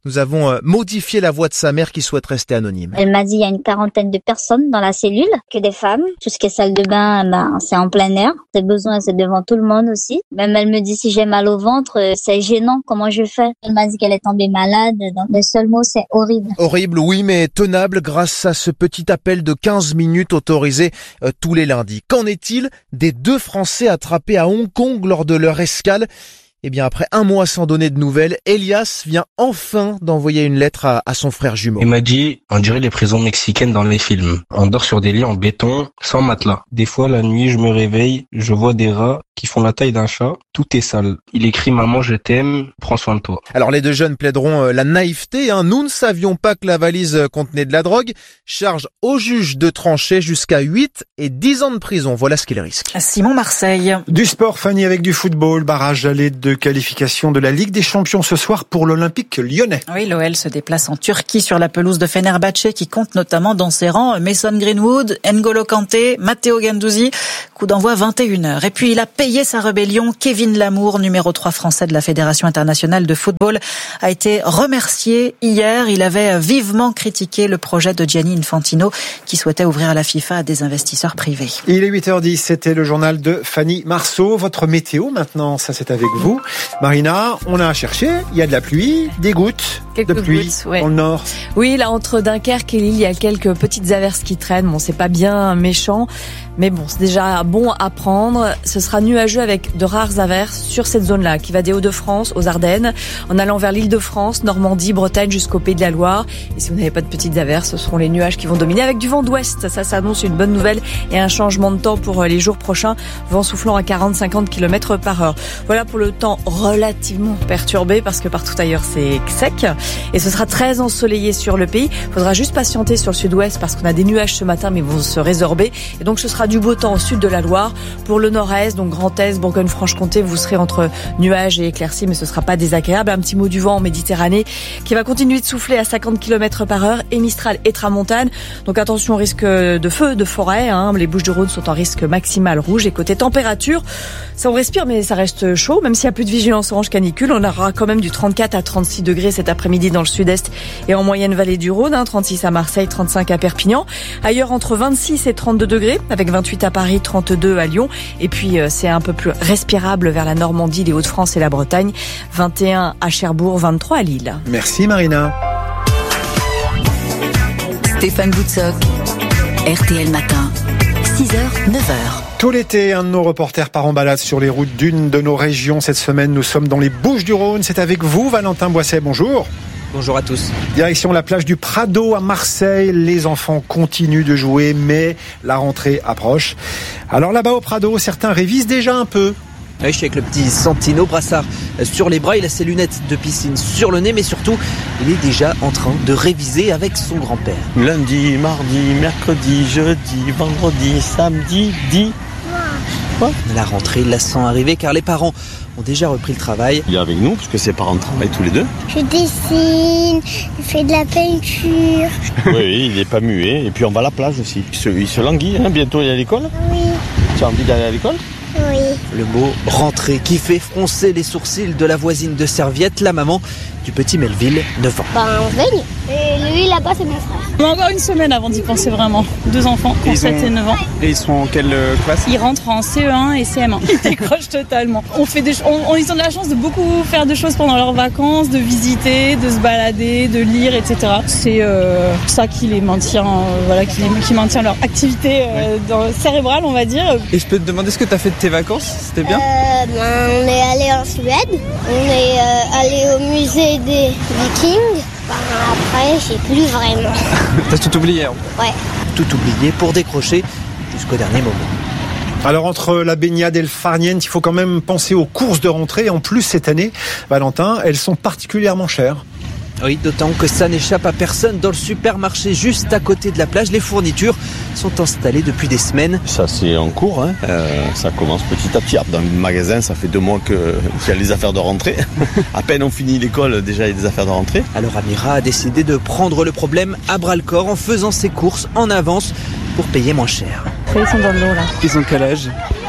Nous avons modifié la voix de sa mère qui souhaite rester anonyme. Elle m'a dit il y a une quarantaine de personnes dans la cellule, que des femmes. Tout ce qui est salle de bain, ben, c'est en plein air. Ses besoins, c'est devant tout le monde aussi. Même elle me dit si j'ai mal au ventre, c'est gênant, comment je fais? Elle m'a dit qu'elle est tombée malade. Donc le seul mot, c'est horrible. Horrible, oui, mais tenable grâce à ce petit appel de quinze minutes autorisé euh, tous les lundis. Qu'en est-il des deux Français attrapés à Hong Kong lors de leur escale? Eh bien, après un mois sans donner de nouvelles, Elias vient enfin d'envoyer une lettre à, à son frère jumeau. Il m'a dit, on dirait les prisons mexicaines dans les films. On dort sur des lits en béton, sans matelas. Des fois, la nuit, je me réveille, je vois des rats qui font la taille d'un chat. Tout est sale. Il écrit « Maman, je t'aime, prends soin de toi ». Alors, les deux jeunes plaideront euh, la naïveté. Hein. Nous ne savions pas que la valise contenait de la drogue. Charge au juge de trancher jusqu'à huit et dix ans de prison. Voilà ce qu'il risque. Simon Marseille. Du sport, Fanny, avec du football. Barrage aller de qualification de la Ligue des Champions ce soir pour l'Olympique lyonnais. Oui, l'O L se déplace en Turquie sur la pelouse de Fenerbahçe qui compte notamment dans ses rangs Mason Greenwood, N'Golo Kanté, Matteo Guendouzi. Coup d'envoi vingt et une heures. Et puis il a payé sa rébellion. Kevin Lamour, numéro trois français de la Fédération internationale de football, a été remercié hier. Il avait vivement critiqué le projet de Gianni Infantino qui souhaitait ouvrir la FIFA à des investisseurs privés. Il est huit heures dix, c'était le journal de Fanny Marceau. Votre météo maintenant, ça c'est avec vous. Marina, on a cherché, il y a de la pluie, des gouttes quelques de pluie gouttes, ouais. dans le nord. Oui, là entre Dunkerque et Lille, il y a quelques petites averses qui traînent. Bon, c'est pas bien méchant, mais bon, c'est déjà bon à prendre. Ce sera nuageux avec de rares averses sur cette zone-là, qui va des Hauts-de-France aux Ardennes, en allant vers l'Île-de-France, Normandie, Bretagne jusqu'au Pays de la Loire. Et si vous n'avez pas de petites averses, ce seront les nuages qui vont dominer avec du vent d'ouest. Ça, ça annonce une bonne nouvelle et un changement de temps pour les jours prochains. Vent soufflant à quarante à cinquante kilomètres par heure. Voilà pour le temps relativement perturbé parce que partout ailleurs c'est sec. Et ce sera très ensoleillé sur le pays. Il faudra juste patienter sur le sud-ouest parce qu'on a des nuages ce matin mais ils vont se résorber. Et donc ce sera du beau temps au sud de la Loire. Pour le nord-est, donc Grand Est, Bourgogne-Franche-Comté, vous serez entre nuages et éclaircies mais ce sera pas désagréable. Un petit mot du vent en Méditerranée qui va continuer de souffler à cinquante kilomètres par heure et Mistral et Tramontane. Donc attention au risque de feu de forêt. Hein. Les Bouches-du-Rhône sont en risque maximal rouge. Et côté température, ça on respire mais ça reste chaud. Même s'il n'y a plus de vigilance orange canicule, on aura quand même du trente-quatre à trente-six degrés cet après-midi dans le sud-est et en moyenne vallée du Rhône. Hein. trente-six à Marseille, trente-cinq à Perpignan. Ailleurs entre vingt-six et trente-deux degrés avec vingt-huit à Paris, trente-deux à Lyon. Et puis euh, c'est un peu plus respirable vers la Normandie, les Hauts-de-France et la Bretagne. vingt et un à Cherbourg, vingt-trois à Lille. Merci Marina. Stéphane Boutsock, R T L Matin, six heures, neuf heures. Tout l'été, un de nos reporters part en balade sur les routes d'une de nos régions. Cette semaine, nous sommes dans les Bouches-du-Rhône. C'est avec vous, Valentin Boisset. Bonjour. Bonjour à tous. Direction la plage du Prado à Marseille. Les enfants continuent de jouer, mais la rentrée approche. Alors là-bas au Prado, certains révisent déjà un peu. Oui, je suis avec le petit Santino, brassard sur les bras, il a ses lunettes de piscine sur le nez, mais surtout, il est déjà en train de réviser avec son grand-père. Lundi, mardi, mercredi, jeudi, vendredi, samedi, dimanche. Quoi ? La rentrée la sent arriver car les parents ont déjà repris le travail. Il est avec nous parce que ses parents travaillent tous les deux. Je dessine, je fais de la peinture. Oui, oui, il n'est pas muet. Et puis on va à la plage aussi. Il se, il se languit, hein. Bientôt il est à l'école. Oui. Tu as envie d'aller à l'école ? Oui. Le mot rentrée qui fait froncer les sourcils de la voisine de Serviette, la maman du petit Melville, neuf ans. Ben, on veille. Et lui, là-bas, c'est mon frère. On a encore une semaine avant d'y penser vraiment. Deux enfants, qui ont sept et neuf ans. Et ils sont en quelle classe ? Ils rentrent en C E un et C M un. Ils décrochent totalement. On fait des, on, on, ils ont de la chance de beaucoup faire de choses pendant leurs vacances, de visiter, de se balader, de lire, et cetera. C'est euh, ça qui les maintient, euh, voilà, qui, les, qui maintient leur activité euh, dans, cérébrale, on va dire. Et je peux te demander ce que tu as fait de tes vacances ? C'était bien ? euh, ben, On est allé en Suède. On est euh, allé au musée des Vikings. Ben, après, je sais plus vraiment. T'as tout oublié, hein ? Ouais. Tout oublié pour décrocher jusqu'au dernier moment. Alors entre la baignade et le farniente, il faut quand même penser aux courses de rentrée. En plus, cette année, Valentin, elles sont particulièrement chères. Oui, d'autant que ça n'échappe à personne. Dans le supermarché juste à côté de la plage, les fournitures sont installées depuis des semaines. Ça, c'est en cours, hein. Euh, ça commence petit à petit. Dans le magasin, ça fait deux mois qu'il y a les affaires de rentrée. À peine on finit l'école, déjà il y a des affaires de rentrée. Alors Amira a décidé de prendre le problème à bras-le-corps en faisant ses courses en avance pour payer moins cher. Ils sont dans l'eau là. Ils ont quel âge ?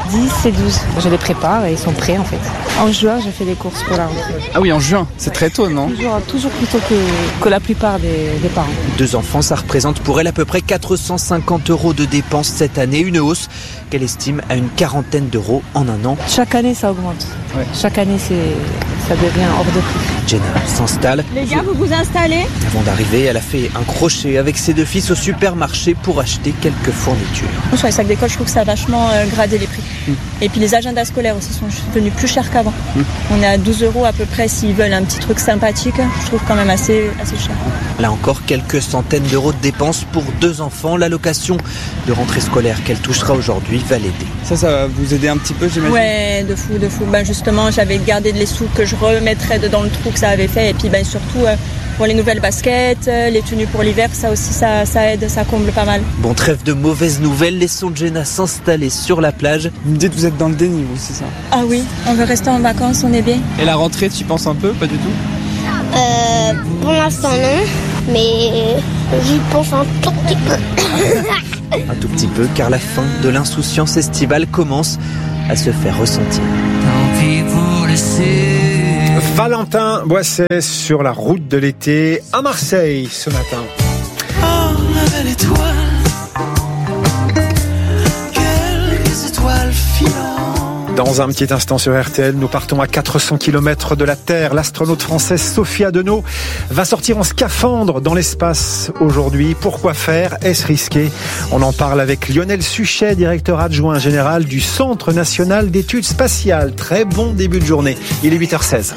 dix et douze. Je les prépare et ils sont prêts en fait. En juin, j'ai fait les courses pour la rentrée. Ah oui, en juin, c'est très tôt, non? Toujours, toujours plus tôt que, que la plupart des, des parents. Deux enfants, ça représente pour elle à peu près quatre cent cinquante euros de dépenses cette année, une hausse qu'elle estime à une quarantaine d'euros en un an. Chaque année, ça augmente. Ouais. Chaque année, c'est, ça devient hors de prix. Jenna s'installe. Les gars, vous vous installez? Avant d'arriver, elle a fait un crochet avec ses deux fils au supermarché pour acheter quelques fournitures. Sur les sacs d'école, je trouve que ça a vachement euh, gradé les prix. Mmh. Et puis les agendas scolaires aussi sont devenus plus chers qu'avant. Mmh. On est à douze euros à peu près s'ils veulent un petit truc sympathique. Je trouve quand même assez, assez cher. Là encore, quelques centaines d'euros de dépenses pour deux enfants. L'allocation de rentrée scolaire qu'elle touchera aujourd'hui va l'aider. Ça, ça va vous aider un petit peu, j'imagine? Ouais, de fou, de fou. Ben justement, j'avais gardé les sous que je remettrais dans le trou que ça avait fait. Et puis ben surtout euh, pour les nouvelles baskets, les tenues pour l'hiver, ça aussi, ça, ça aide, ça comble pas mal. Bon, trêve de mauvaises nouvelles. Laissons Jenna s'installer sur la plage. Vous me dites que vous êtes dans le déni, vous, c'est ça? Ah oui, on veut rester en vacances, on est bien. Et la rentrée, tu y penses un peu? Pas du tout? Euh, pour l'instant non, mais j'y pense un tout petit peu. Un tout petit peu, car la fin de l'insouciance estivale commence à se faire ressentir. Tant pis pour laisser. Valentin Boisset sur la route de l'été à Marseille ce matin. Oh, ma belle étoile, quelques étoiles filantes. Dans un petit instant sur R T L, nous partons à quatre cents kilomètres de la Terre. L'astronaute française Sophie Adenau va sortir en scaphandre dans l'espace aujourd'hui. Pourquoi faire? Est-ce risqué? On en parle avec Lionel Suchet, directeur adjoint général du Centre national d'études spatiales. Très bon début de journée. Il est huit heures seize.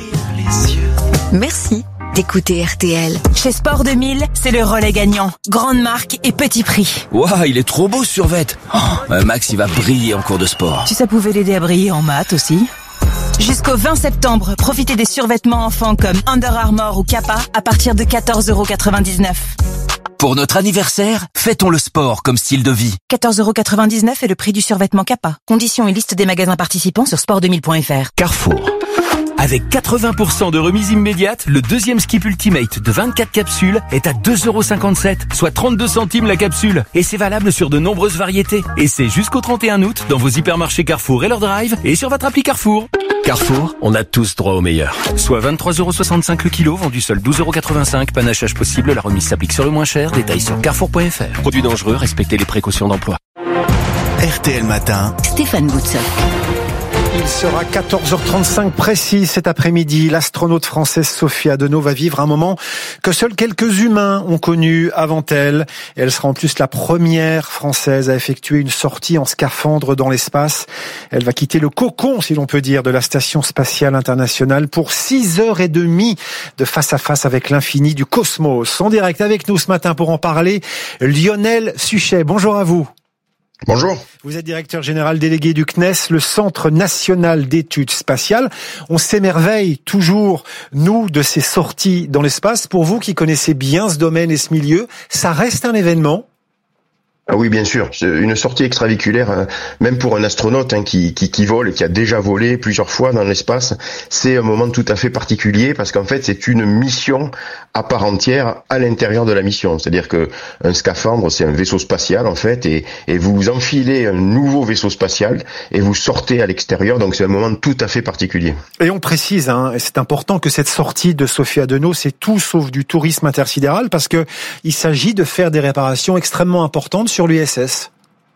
Merci d'écouter R T L. Chez Sport deux mille, c'est le relais gagnant. Grande marque et petit prix. Waouh, il est trop beau ce survêt. Oh, Max, il va briller en cours de sport. Si ça pouvait l'aider à briller en maths aussi. Jusqu'au vingt septembre, profitez des survêtements enfants comme Under Armour ou Kappa à partir de quatorze euros quatre-vingt-dix-neuf. Pour notre anniversaire, fêtons le sport comme style de vie. quatorze euros quatre-vingt-dix-neuf est le prix du survêtement Kappa. Conditions et liste des magasins participants sur sport deux mille point f r. Carrefour. Avec quatre-vingts pour cent de remise immédiate, le deuxième Skip Ultimate de vingt-quatre capsules est à deux euros cinquante-sept, soit trente-deux centimes la capsule. Et c'est valable sur de nombreuses variétés. Et c'est jusqu'au trente et un août dans vos hypermarchés Carrefour et leur drive et sur votre appli Carrefour. Carrefour, on a tous droit au meilleur. Soit vingt-trois euros soixante-cinq le kilo, vendu seul douze euros quatre-vingt-cinq. Panachage possible, la remise s'applique sur le moins cher. Détails sur carrefour point f r. Produits dangereux, respectez les précautions d'emploi. R T L Matin. Stéphane Boutsoff. Il sera quatorze heures trente-cinq précis cet après-midi. L'astronaute française Sophie Adenau va vivre un moment que seuls quelques humains ont connu avant elle. Et elle sera en plus la première française à effectuer une sortie en scaphandre dans l'espace. Elle va quitter le cocon, si l'on peut dire, de la Station spatiale internationale pour six heures et demie de face à face avec l'infini du cosmos. En direct avec nous ce matin pour en parler, Lionel Suchet. Bonjour à vous. Bonjour. Vous êtes directeur général délégué du C N E S, le Centre national d'études spatiales. On s'émerveille toujours, nous, de ces sorties dans l'espace. Pour vous qui connaissez bien ce domaine et ce milieu, ça reste un événement? Ah oui, bien sûr. Une sortie extravéhiculaire, même pour un astronaute hein, qui, qui, qui vole et qui a déjà volé plusieurs fois dans l'espace, c'est un moment tout à fait particulier parce qu'en fait, c'est une mission à part entière à l'intérieur de la mission. C'est-à-dire que un scaphandre, c'est un vaisseau spatial en fait, et, et vous enfilez un nouveau vaisseau spatial et vous sortez à l'extérieur. Donc c'est un moment tout à fait particulier. Et on précise, hein, et c'est important que cette sortie de Sophie Adenau, c'est tout sauf du tourisme intersidéral parce que il s'agit de faire des réparations extrêmement importantes sur l'U S S.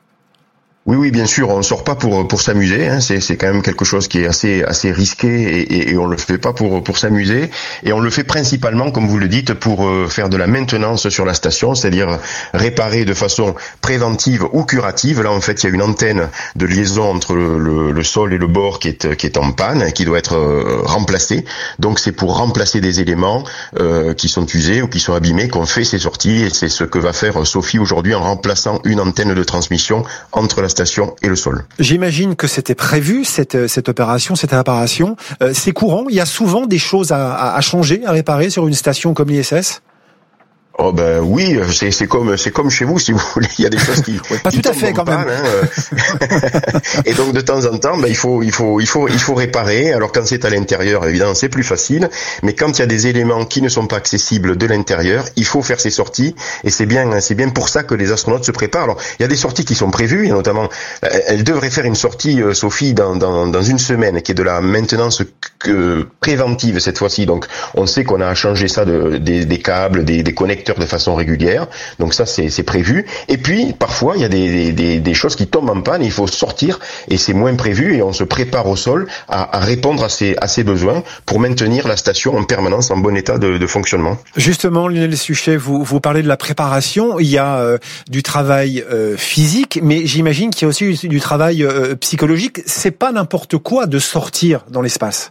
Oui, oui, bien sûr, on ne sort pas pour pour s'amuser. Hein. C'est c'est quand même quelque chose qui est assez assez risqué et, et, et on le fait pas pour pour s'amuser. Et on le fait principalement, comme vous le dites, pour euh, faire de la maintenance sur la station, c'est-à-dire réparer de façon préventive ou curative. Là, en fait, il y a une antenne de liaison entre le, le, le sol et le bord qui est qui est en panne, qui doit être euh, remplacée. Donc, c'est pour remplacer des éléments euh, qui sont usés ou qui sont abîmés qu'on fait ces sorties. Et c'est ce que va faire Sophie aujourd'hui en remplaçant une antenne de transmission entre la station et le sol. J'imagine que c'était prévu, cette, cette opération, cette réparation. Euh, c'est courant, il y a souvent des choses à, à changer, à réparer sur une station comme l'I S S? Oh ben oui, c'est c'est comme c'est comme chez vous si vous voulez. Il y a des choses qui ouais, pas qui tout à fait quand panne, même. Hein. Et donc de temps en temps, ben il faut il faut il faut il faut réparer. Alors quand c'est à l'intérieur, évidemment, c'est plus facile. Mais quand il y a des éléments qui ne sont pas accessibles de l'intérieur, il faut faire ces sorties. Et c'est bien c'est bien pour ça que les astronautes se préparent. Alors il y a des sorties qui sont prévues. Il y a notamment, elle devrait faire une sortie, Sophie, dans dans dans une semaine, qui est de la maintenance que, préventive cette fois-ci. Donc on sait qu'on a changé ça de des, des câbles, des, des connecteurs de façon régulière, donc ça c'est, c'est prévu. Et puis parfois il y a des, des, des choses qui tombent en panne, il faut sortir et c'est moins prévu et on se prépare au sol à, à répondre à ces, à ces besoins pour maintenir la station en permanence en bon état de, de fonctionnement. Justement, Lionel Suchet, vous, vous parlez de la préparation, il y a euh, du travail euh, physique, mais j'imagine qu'il y a aussi du, du travail euh, psychologique. C'est pas n'importe quoi de sortir dans l'espace.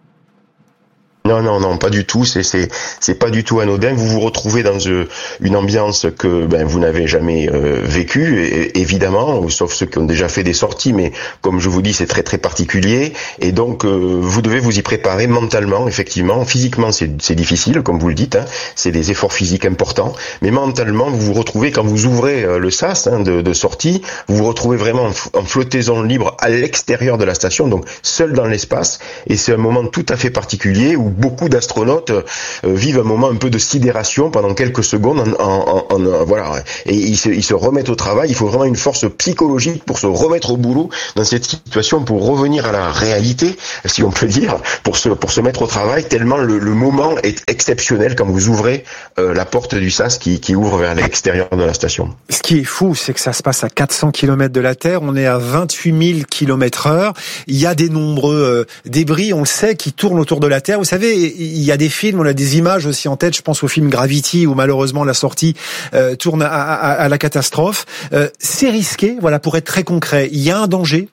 Non, non, non, pas du tout. C'est, c'est, c'est pas du tout anodin. Vous vous retrouvez dans une ambiance que ben vous n'avez jamais euh, vécue, et, évidemment, sauf ceux qui ont déjà fait des sorties. Mais comme je vous dis, c'est très très particulier, et donc euh, vous devez vous y préparer mentalement, effectivement. Physiquement, c'est, c'est difficile, comme vous le dites. Hein, c'est des efforts physiques importants, mais mentalement, vous vous retrouvez quand vous ouvrez euh, le sas hein, de, de sortie, vous vous retrouvez vraiment en, en flottaison libre à l'extérieur de la station, donc seul dans l'espace, et c'est un moment tout à fait particulier où beaucoup d'astronautes euh, vivent un moment un peu de sidération pendant quelques secondes en, en, en, en voilà, et ils se, ils se remettent au travail. Il faut vraiment une force psychologique pour se remettre au boulot dans cette situation, pour revenir à la réalité, si on peut dire, pour se pour se mettre au travail, tellement le, le moment est exceptionnel quand vous ouvrez euh, la porte du sas qui, qui ouvre vers l'extérieur de la station. Ce qui est fou, c'est que ça se passe à quatre cents kilomètres de la Terre, on est à vingt-huit mille kilomètres heure, il y a des nombreux euh, débris, on le sait, qui tournent autour de la Terre. Vous savez, il y a des films, on a des images aussi en tête, je pense au film Gravity, où malheureusement la sortie euh, tourne à, à, à la catastrophe. Euh, c'est risqué, voilà, pour être très concret. Il y a un danger.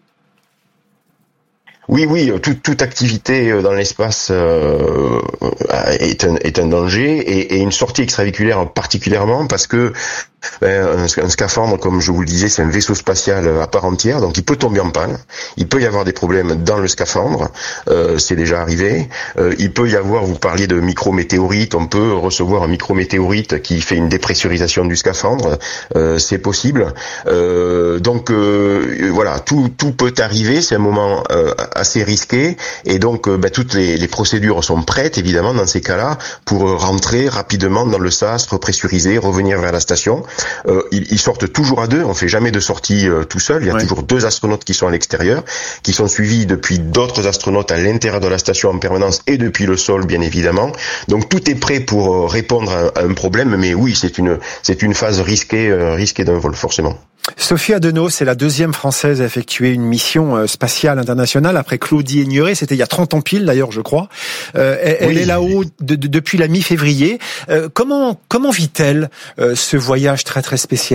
Oui, oui, toute, toute activité dans l'espace euh, est, un, est un danger, et, et une sortie extravéhiculaire particulièrement, parce que ben, un, un scaphandre, comme je vous le disais, c'est un vaisseau spatial à part entière, donc il peut tomber en panne, il peut y avoir des problèmes dans le scaphandre, euh, c'est déjà arrivé, euh, il peut y avoir, vous parliez de micrométéorites, on peut recevoir un micrométéorite qui fait une dépressurisation du scaphandre, euh, c'est possible, euh, donc euh, voilà, tout, tout peut arriver, c'est un moment euh, assez risqué, et donc euh, ben, toutes les, les procédures sont prêtes, évidemment, dans ces cas-là, pour rentrer rapidement dans le sas, repressuriser, revenir vers la station. Euh, ils, ils sortent toujours à deux, on fait jamais de sortie euh, tout seul, il y a ouais. toujours deux astronautes qui sont à l'extérieur, qui sont suivis depuis d'autres astronautes à l'intérieur de la station en permanence, et depuis le sol, bien évidemment. Donc tout est prêt pour euh, répondre à, à un problème, mais oui, c'est une, c'est une phase risquée, euh, risquée d'un vol, forcément. Sophie Adenau, c'est la deuxième Française à effectuer une mission spatiale internationale après Claudie Aigneret. C'était il y a trente ans pile, d'ailleurs, je crois. Euh, elle oui. est là-haut de, de, depuis la mi-février. Euh, comment comment vit-elle euh, ce voyage très très spécial ?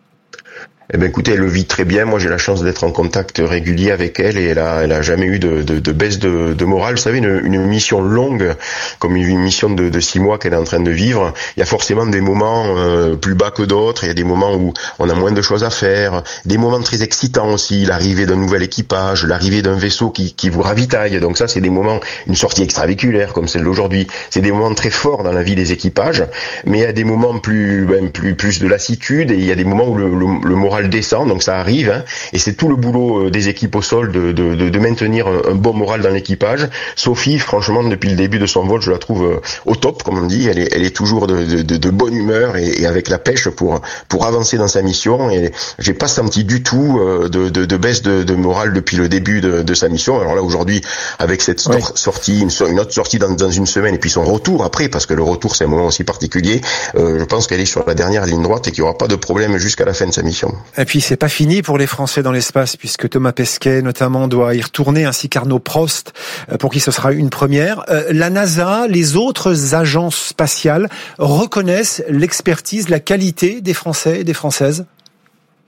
Eh ben écoutez, elle le vit très bien. Moi, j'ai la chance d'être en contact régulier avec elle, et elle a, elle a jamais eu de, de, de baisse de, de morale. Vous savez, une, une mission longue, comme une mission de, de six mois qu'elle est en train de vivre, il y a forcément des moments euh, plus bas que d'autres. Il y a des moments où on a moins de choses à faire, des moments très excitants aussi, l'arrivée d'un nouvel équipage, l'arrivée d'un vaisseau qui, qui vous ravitaille. Donc ça, c'est des moments, une sortie extravéhiculaire comme celle d'aujourd'hui. C'est des moments très forts dans la vie des équipages, mais il y a des moments plus, ben, plus, plus de lassitude, et il y a des moments où le, le, le moral descend, donc ça arrive, hein, et c'est tout le boulot des équipes au sol de, de, de, de maintenir un, un bon moral dans l'équipage. Sophie, franchement, depuis le début de son vol, je la trouve au top, comme on dit. Elle est, elle est toujours de, de, de bonne humeur et, et avec la pêche pour pour avancer dans sa mission. Et j'ai pas senti du tout de, de, de baisse de, de morale depuis le début de, de sa mission. Alors là, aujourd'hui, avec cette oui. sortie, une, une autre sortie dans, dans une semaine, et puis son retour après, parce que le retour c'est un moment aussi particulier. Euh, je pense qu'elle est sur la dernière ligne droite et qu'il y aura pas de problème jusqu'à la fin de sa mission. Et puis c'est pas fini pour les Français dans l'espace, puisque Thomas Pesquet notamment doit y retourner, ainsi qu'Arnaud Prost, pour qui ce sera une première. Euh, la NASA, les autres agences spatiales reconnaissent l'expertise, la qualité des Français et des Françaises?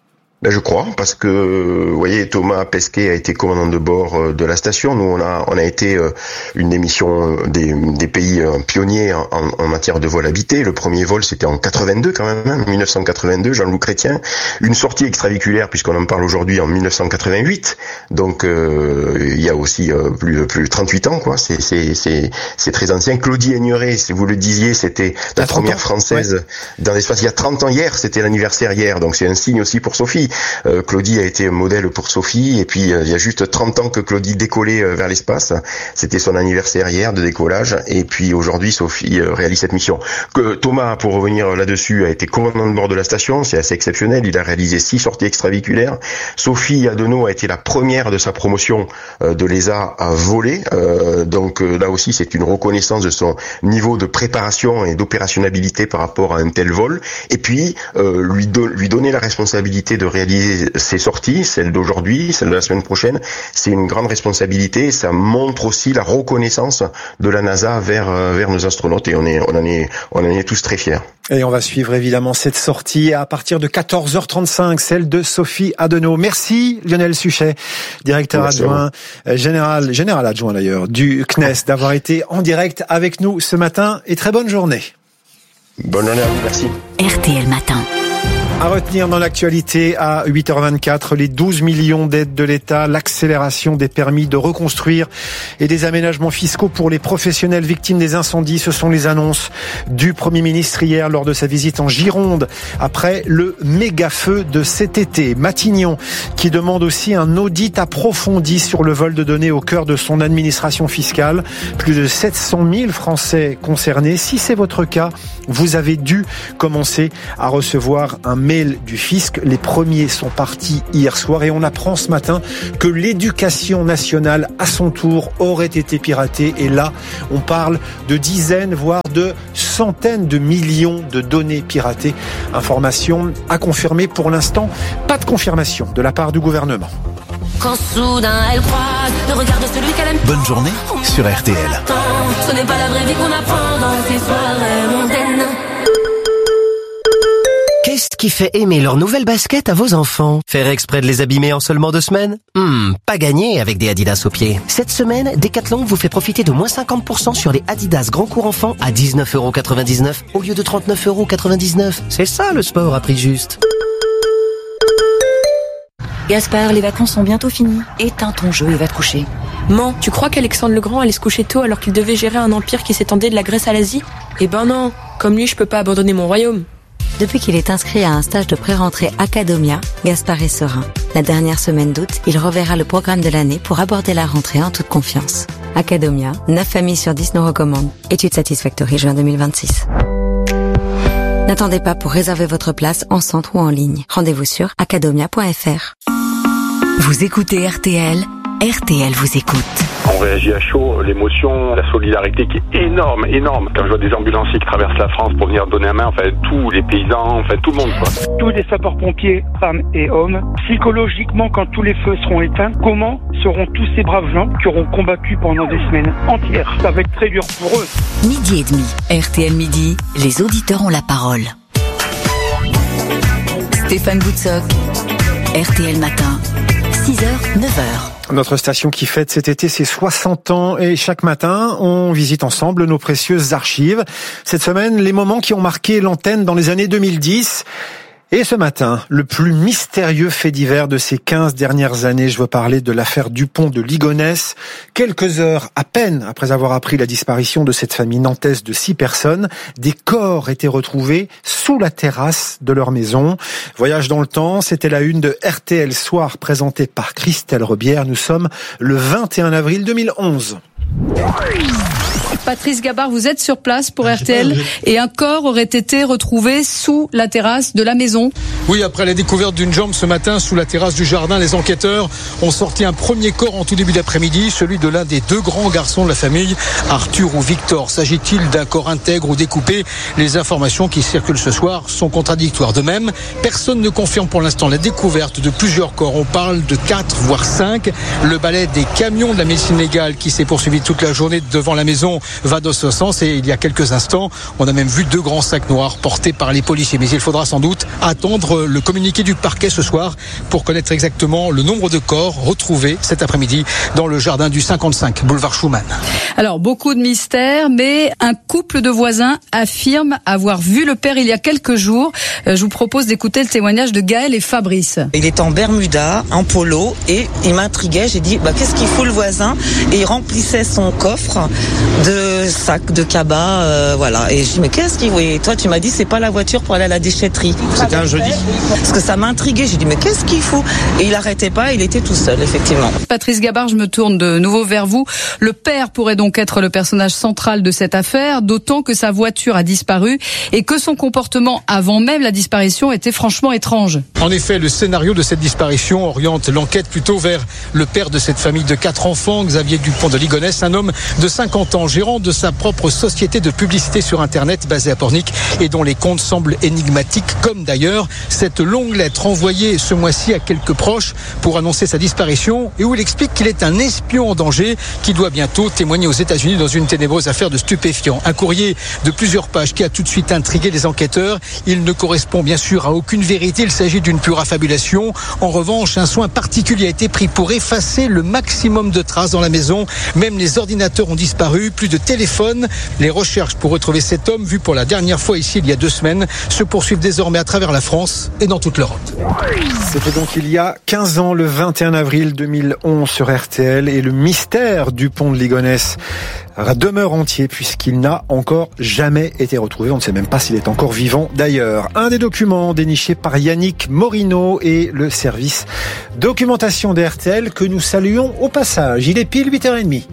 Ben je crois, parce que vous voyez, Thomas Pesquet a été commandant de bord de la station. Nous, on a on a été une des missions des, des pays pionniers en, en matière de vol habité. Le premier vol, c'était en quatre-vingt-deux quand même, hein, mille neuf cent quatre-vingt-deux, Jean-Loup Chrétien. Une sortie extraviculaire, puisqu'on en parle aujourd'hui, en mille neuf cent quatre-vingt-huit. Donc euh, il y a aussi euh, plus plus de trente-huit ans, quoi. C'est c'est c'est c'est très ancien. Claudie Aigneret, si vous le disiez, c'était la première française ouais. dans l'espace. Il y a trente ans hier, c'était l'anniversaire hier. Donc c'est un signe aussi pour Sophie. Euh, Claudie a été un modèle pour Sophie, et puis euh, il y a juste trente ans que Claudie décollait euh, vers l'espace. C'était son anniversaire hier de décollage, et puis aujourd'hui Sophie euh, réalise cette mission. Que Thomas, pour revenir là-dessus, a été commandant de bord de la station, c'est assez exceptionnel. Il a réalisé six sorties extraviculaires. Sophie Adenau a été la première de sa promotion euh, de l'E S A à voler. Euh, donc euh, là aussi, c'est une reconnaissance de son niveau de préparation et d'opérationnalité par rapport à un tel vol. Et puis euh, lui, do- lui donner la responsabilité de réaliser ces sorties, celle d'aujourd'hui, celle de la semaine prochaine, c'est une grande responsabilité. Ça montre aussi la reconnaissance de la NASA vers vers nos astronautes, et on est on en est on en est tous très fiers. Et on va suivre évidemment cette sortie à partir de quatorze heures trente-cinq, celle de Sophie Adenau. Merci Lionel Suchet, directeur Merci adjoint, général général adjoint d'ailleurs du C N E S, d'avoir été en direct avec nous ce matin, et très bonne journée. Bonne journée à vous, merci. R T L Matin. À retenir dans l'actualité à huit heures vingt-quatre, les douze millions d'aides de l'État, l'accélération des permis de reconstruire et des aménagements fiscaux pour les professionnels victimes des incendies. Ce sont les annonces du Premier ministre hier lors de sa visite en Gironde après le méga feu de cet été. Matignon qui demande aussi un audit approfondi sur le vol de données au cœur de son administration fiscale. Plus de sept cent mille Français concernés. Si c'est votre cas, vous avez dû commencer à recevoir un mail du fisc. Les premiers sont partis hier soir, et on apprend ce matin que l'éducation nationale, à son tour, aurait été piratée. Et là, on parle de dizaines, voire de centaines de millions de données piratées. Information à confirmer. Pour l'instant, pas de confirmation de la part du gouvernement. Quand soudain elle croise le regard de celui qu'elle aime. Bonne journée sur R T L. Ce n'est pas la vraie vie qu'on apprend dans ces soirées mondaines. Qu'est-ce qui fait aimer leurs nouvelles baskets à vos enfants? Faire exprès de les abîmer en seulement deux semaines? Hmm, pas gagné avec des Adidas aux pieds. Cette semaine, Decathlon vous fait profiter de moins cinquante pour cent sur les Adidas Grand Cours Enfant à dix-neuf euros quatre-vingt-dix-neuf au lieu de trente-neuf euros quatre-vingt-dix-neuf. C'est ça le sport à prix juste. Gaspard, les vacances sont bientôt finies. Éteins ton jeu et va te coucher. Man, tu crois qu'Alexandre le Grand allait se coucher tôt alors qu'il devait gérer un empire qui s'étendait de la Grèce à l'Asie? Eh ben non, comme lui je peux pas abandonner mon royaume. Depuis qu'il est inscrit à un stage de pré-rentrée Academia, Gaspard est serein. La dernière semaine d'août, il reverra le programme de l'année pour aborder la rentrée en toute confiance. Academia, neuf familles sur dix nous recommandent. Étude Satisfactory, juin deux mille vingt-six. N'attendez pas pour réserver votre place en centre ou en ligne. Rendez-vous sur academia point f r. Vous écoutez R T L, R T L vous écoute. On réagit à chaud, l'émotion, la solidarité qui est énorme, énorme. Quand je vois des ambulanciers qui traversent la France pour venir donner la main, enfin tous les paysans, enfin tout le monde, quoi. Tous les sapeurs-pompiers, femmes et hommes, psychologiquement, quand tous les feux seront éteints, comment seront tous ces braves gens qui auront combattu pendant des semaines entières? Ça va être très dur pour eux. Midi et demi, R T L Midi, les auditeurs ont la parole. Stéphane Boutsock, R T L Matin, six heures, neuf heures. Notre station qui fête cet été ses soixante ans, et chaque matin, on visite ensemble nos précieuses archives. Cette semaine, les moments qui ont marqué l'antenne dans les années deux mille dix. Et ce matin, le plus mystérieux fait divers de ces quinze dernières années, je veux parler de l'affaire Dupont de Ligonnès. Quelques heures à peine après avoir appris la disparition de cette famille nantaise de six personnes, des corps étaient retrouvés sous la terrasse de leur maison. Voyage dans le temps, c'était la une de R T L Soir présentée par Christelle Rebière. Nous sommes le vingt et un avril deux mille onze. Patrice Gabard, vous êtes sur place pour R T L et un corps aurait été retrouvé sous la terrasse de la maison. Oui, après la découverte d'une jambe ce matin sous la terrasse du jardin, les enquêteurs ont sorti un premier corps en tout début d'après-midi, celui de l'un des deux grands garçons de la famille, Arthur ou Victor. S'agit-il d'un corps intègre ou découpé? Les informations qui circulent ce soir sont contradictoires. De même, personne ne confirme pour l'instant la découverte de plusieurs corps. On parle de quatre, voire cinq. Le balai des camions de la médecine légale qui s'est poursuivi toute la journée devant la maison va dans ce sens et il y a quelques instants, on a même vu deux grands sacs noirs portés par les policiers. Mais il faudra sans doute attendre le communiqué du parquet ce soir pour connaître exactement le nombre de corps retrouvés cet après-midi dans le jardin du cinquante-cinq, boulevard Schumann. Alors, beaucoup de mystères, mais un couple de voisins affirme avoir vu le père il y a quelques jours. Je vous propose d'écouter le témoignage de Gaël et Fabrice. Il est en Bermuda, en polo, et il m'intriguait. J'ai dit, bah, qu'est-ce qu'il fout le voisin? Et il remplissait son coffre de sacs, de cabas, euh, voilà. Et je dis, mais qu'est-ce qu'il fout? Et toi, tu m'as dit, c'est pas la voiture pour aller à la déchetterie. C'était un jeudi? Parce que ça m'intriguait. J'ai dit, mais qu'est-ce qu'il fout? Et il arrêtait pas, il était tout seul, effectivement. Patrice Gabard, je me tourne de nouveau vers vous. Le père pourrait donc être le personnage central de cette affaire, d'autant que sa voiture a disparu et que son comportement avant même la disparition était franchement étrange. En effet, le scénario de cette disparition oriente l'enquête plutôt vers le père de cette famille de quatre enfants, Xavier Dupont de Ligonnès, un homme de cinquante ans, gérant de sa propre société de publicité sur Internet basée à Pornic et dont les comptes semblent énigmatiques, comme d'ailleurs cette longue lettre envoyée ce mois-ci à quelques proches pour annoncer sa disparition et où il explique qu'il est un espion en danger qui doit bientôt témoigner aux États-Unis dans une ténébreuse affaire de stupéfiants. Un courrier de plusieurs pages qui a tout de suite intrigué les enquêteurs. Il ne correspond bien sûr à aucune vérité. Il s'agit d'une pure affabulation. En revanche, un soin particulier a été pris pour effacer le maximum de traces dans la maison. Même les ordinateurs ont disparu, plus de téléphone. Les recherches pour retrouver cet homme, vu pour la dernière fois ici il y a deux semaines, se poursuivent désormais à travers la France et dans toute l'Europe. C'était donc il y a quinze ans, le vingt et un avril deux mille onze sur R T L, et le mystère du pont de Ligonnès demeure entier puisqu'il n'a encore jamais été retrouvé. On ne sait même pas s'il est encore vivant d'ailleurs. Un des documents dénichés par Yannick Morino et le service documentation des R T L que nous saluons au passage. Il est pile huit heures trente.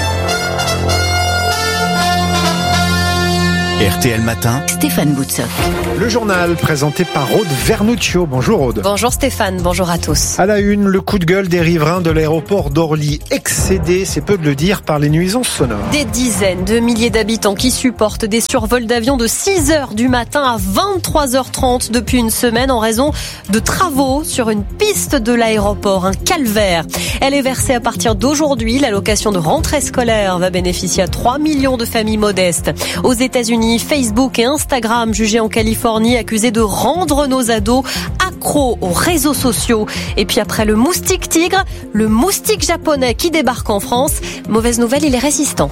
R T L Matin, Stéphane Boutsock. Le journal présenté par Aude Vernuccio. Bonjour Aude. Bonjour Stéphane, bonjour à tous. À la une, le coup de gueule des riverains de l'aéroport d'Orly, excédé, c'est peu de le dire, par les nuisances sonores. Des dizaines de milliers d'habitants qui supportent des survols d'avions de six heures du matin à vingt-trois heures trente depuis une semaine en raison de travaux sur une piste de l'aéroport, un calvaire. Elle est versée à partir d'aujourd'hui. L'allocation de rentrée scolaire va bénéficier à trois millions de familles modestes. Aux États-Unis, Facebook et Instagram jugés en Californie, accusés de rendre nos ados accros aux réseaux sociaux. Et puis après le moustique tigre, le moustique japonais qui débarque en France. Mauvaise nouvelle, il est résistant.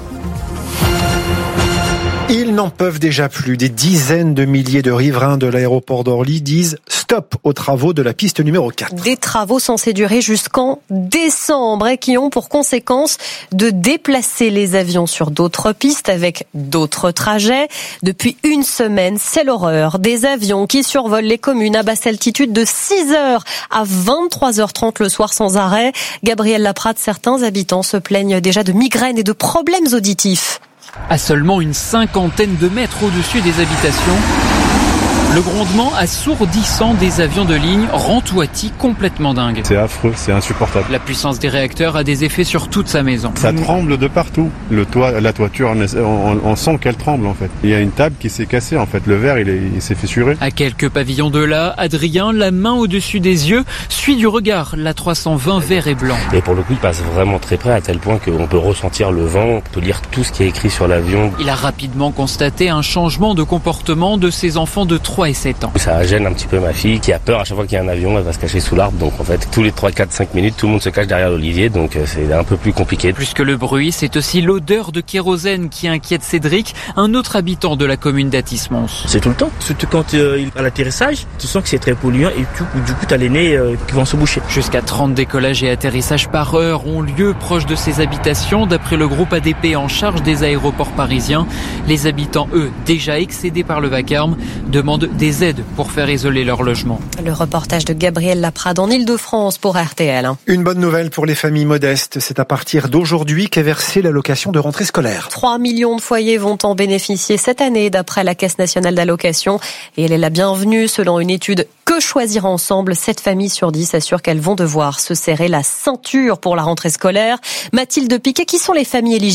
Ils n'en peuvent déjà plus. Des dizaines de milliers de riverains de l'aéroport d'Orly disent stop aux travaux de la piste numéro quatre. Des travaux censés durer jusqu'en décembre et qui ont pour conséquence de déplacer les avions sur d'autres pistes avec d'autres trajets. Depuis une semaine, c'est l'horreur. Des avions qui survolent les communes à basse altitude de six heures à vingt-trois heures trente le soir sans arrêt. Gabriel Laprade, certains habitants se plaignent déjà de migraines et de problèmes auditifs. À seulement une cinquantaine de mètres au-dessus des habitations, le grondement assourdissant des avions de ligne rend Touati complètement dingue. C'est affreux, c'est insupportable. La puissance des réacteurs a des effets sur toute sa maison. Ça tremble de partout. Le toit, la toiture, on, on sent qu'elle tremble en fait. Il y a une table qui s'est cassée en fait. Le verre, il, est, il s'est fissuré. À quelques pavillons de là, Adrien, la main au-dessus des yeux, suit du regard la trois cent vingt vert et blanc. Et pour le coup, il passe vraiment très près à tel point qu'on peut ressentir le vent, on peut lire tout ce qui est écrit sur l'avion. Il a rapidement constaté un changement de comportement de ses enfants de trois et sept ans. Ça gêne un petit peu ma fille qui a peur à chaque fois qu'il y a un avion, elle va se cacher sous l'arbre. Donc en fait, tous les trois, quatre, cinq minutes, tout le monde se cache derrière l'olivier, donc c'est un peu plus compliqué. Plus que le bruit, c'est aussi l'odeur de kérosène qui inquiète Cédric, un autre habitant de la commune d'Athis-Mons. C'est tout le temps, surtout quand euh, à l'atterrissage, tu sens que c'est très polluant et tu, du coup tu as les nez euh, qui vont se boucher. Jusqu'à trente décollages et atterrissages par heure ont lieu proche de ces habitations, d'après le groupe A D P en charge des aéroports parisiens. Les habitants, eux, déjà excédés par le vacarme, demandent des aides pour faire isoler leur logement. Le reportage de Gabriel Laprade en Ile-de-France pour R T L. Une bonne nouvelle pour les familles modestes. C'est à partir d'aujourd'hui qu'est versée l'allocation de rentrée scolaire. trois millions de foyers vont en bénéficier cette année d'après la Caisse nationale d'allocation. Et elle est la bienvenue selon une étude Que choisir ensemble. sept familles sur dix assurent qu'elles vont devoir se serrer la ceinture pour la rentrée scolaire. Mathilde Piquet, qui sont les familles éligibles ?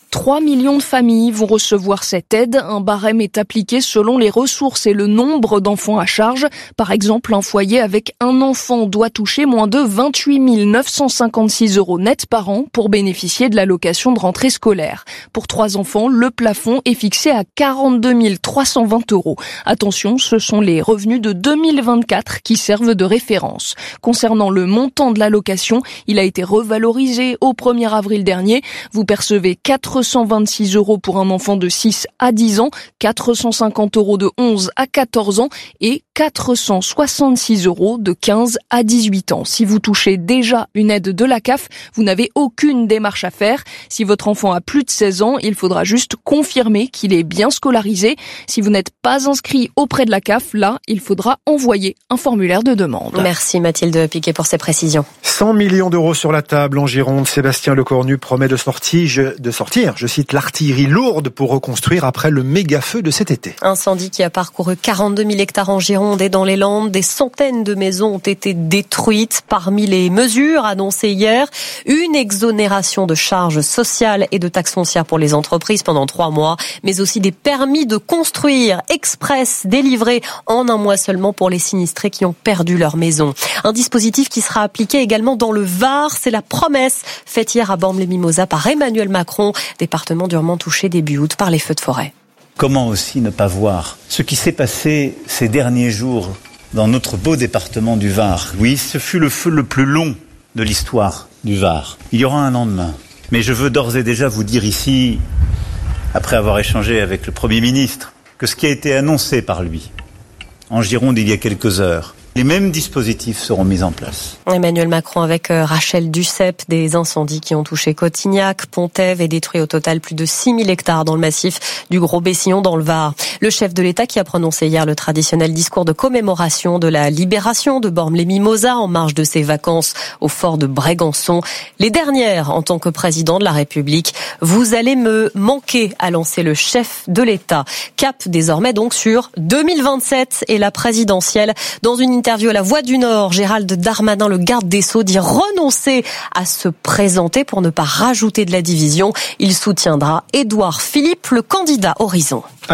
trois millions de familles vont recevoir cette aide. Un barème est appliqué selon les ressources et le nombre d'enfants à charge. Par exemple, un foyer avec un enfant doit toucher moins de vingt-huit mille neuf cent cinquante-six euros net par an pour bénéficier de l'allocation de rentrée scolaire. Pour trois enfants, le plafond est fixé à quarante-deux mille trois cent vingt euros. Attention, ce sont les revenus de deux mille vingt-quatre qui servent de référence. Concernant le montant de l'allocation, il a été revalorisé au premier avril dernier. Vous percevez quatre cent vingt-six euros pour un enfant de six à dix ans, quatre cent cinquante euros de onze à quatorze ans et quatre cent soixante-six euros de quinze à dix-huit ans. Si vous touchez déjà une aide de la C A F, vous n'avez aucune démarche à faire. Si votre enfant a plus de seize ans, il faudra juste confirmer qu'il est bien scolarisé. Si vous n'êtes pas inscrit auprès de la C A F, là, il faudra envoyer un formulaire de demande. Merci Mathilde Piquet pour ces précisions. cent millions d'euros sur la table en Gironde. Sébastien Lecornu promet de sortir, je, de sortir, je cite, l'artillerie lourde pour reconstruire après le méga feu de cet été. Incendie qui a parcouru quarante-deux mille hectares en Gironde et dans les Landes. Des centaines de maisons ont été détruites. Parmi les mesures annoncées hier, une exonération de charges sociales et de taxes foncières pour les entreprises pendant trois mois, mais aussi des permis de construire express délivrés en un mois seulement pour les sinistrés qui ont perdu leur maison. Un dispositif qui sera appliqué également dans le Var. C'est la promesse faite hier à Bormes-les-Mimosas par Emmanuel Macron, département durement touché début août par les feux de forêt. Comment aussi ne pas voir ce qui s'est passé ces derniers jours dans notre beau département du Var? Oui, ce fut le feu le plus long de l'histoire du Var. Il y aura un lendemain. Mais je veux d'ores et déjà vous dire ici, après avoir échangé avec le Premier ministre, que ce qui a été annoncé par lui en Gironde il y a quelques heures, les mêmes dispositifs seront mis en place. Emmanuel Macron avec Rachel Dussopt, des incendies qui ont touché Cotignac, Pontève et détruit au total plus de six mille hectares dans le massif du Gros-Bessillon dans le Var. Le chef de l'État qui a prononcé hier le traditionnel discours de commémoration de la libération de Bormes-les-Mimosas en marge de ses vacances au fort de Brégançon. Les dernières en tant que président de la République. Vous allez me manquer, a lancé le chef de l'État. Cap désormais donc sur deux mille vingt-sept et la présidentielle. Dans une interview à La Voix du Nord, Gérald Darmanin, le garde des Sceaux, dit renoncer à se présenter pour ne pas rajouter de la division. Il soutiendra Édouard Philippe, le candidat Horizon.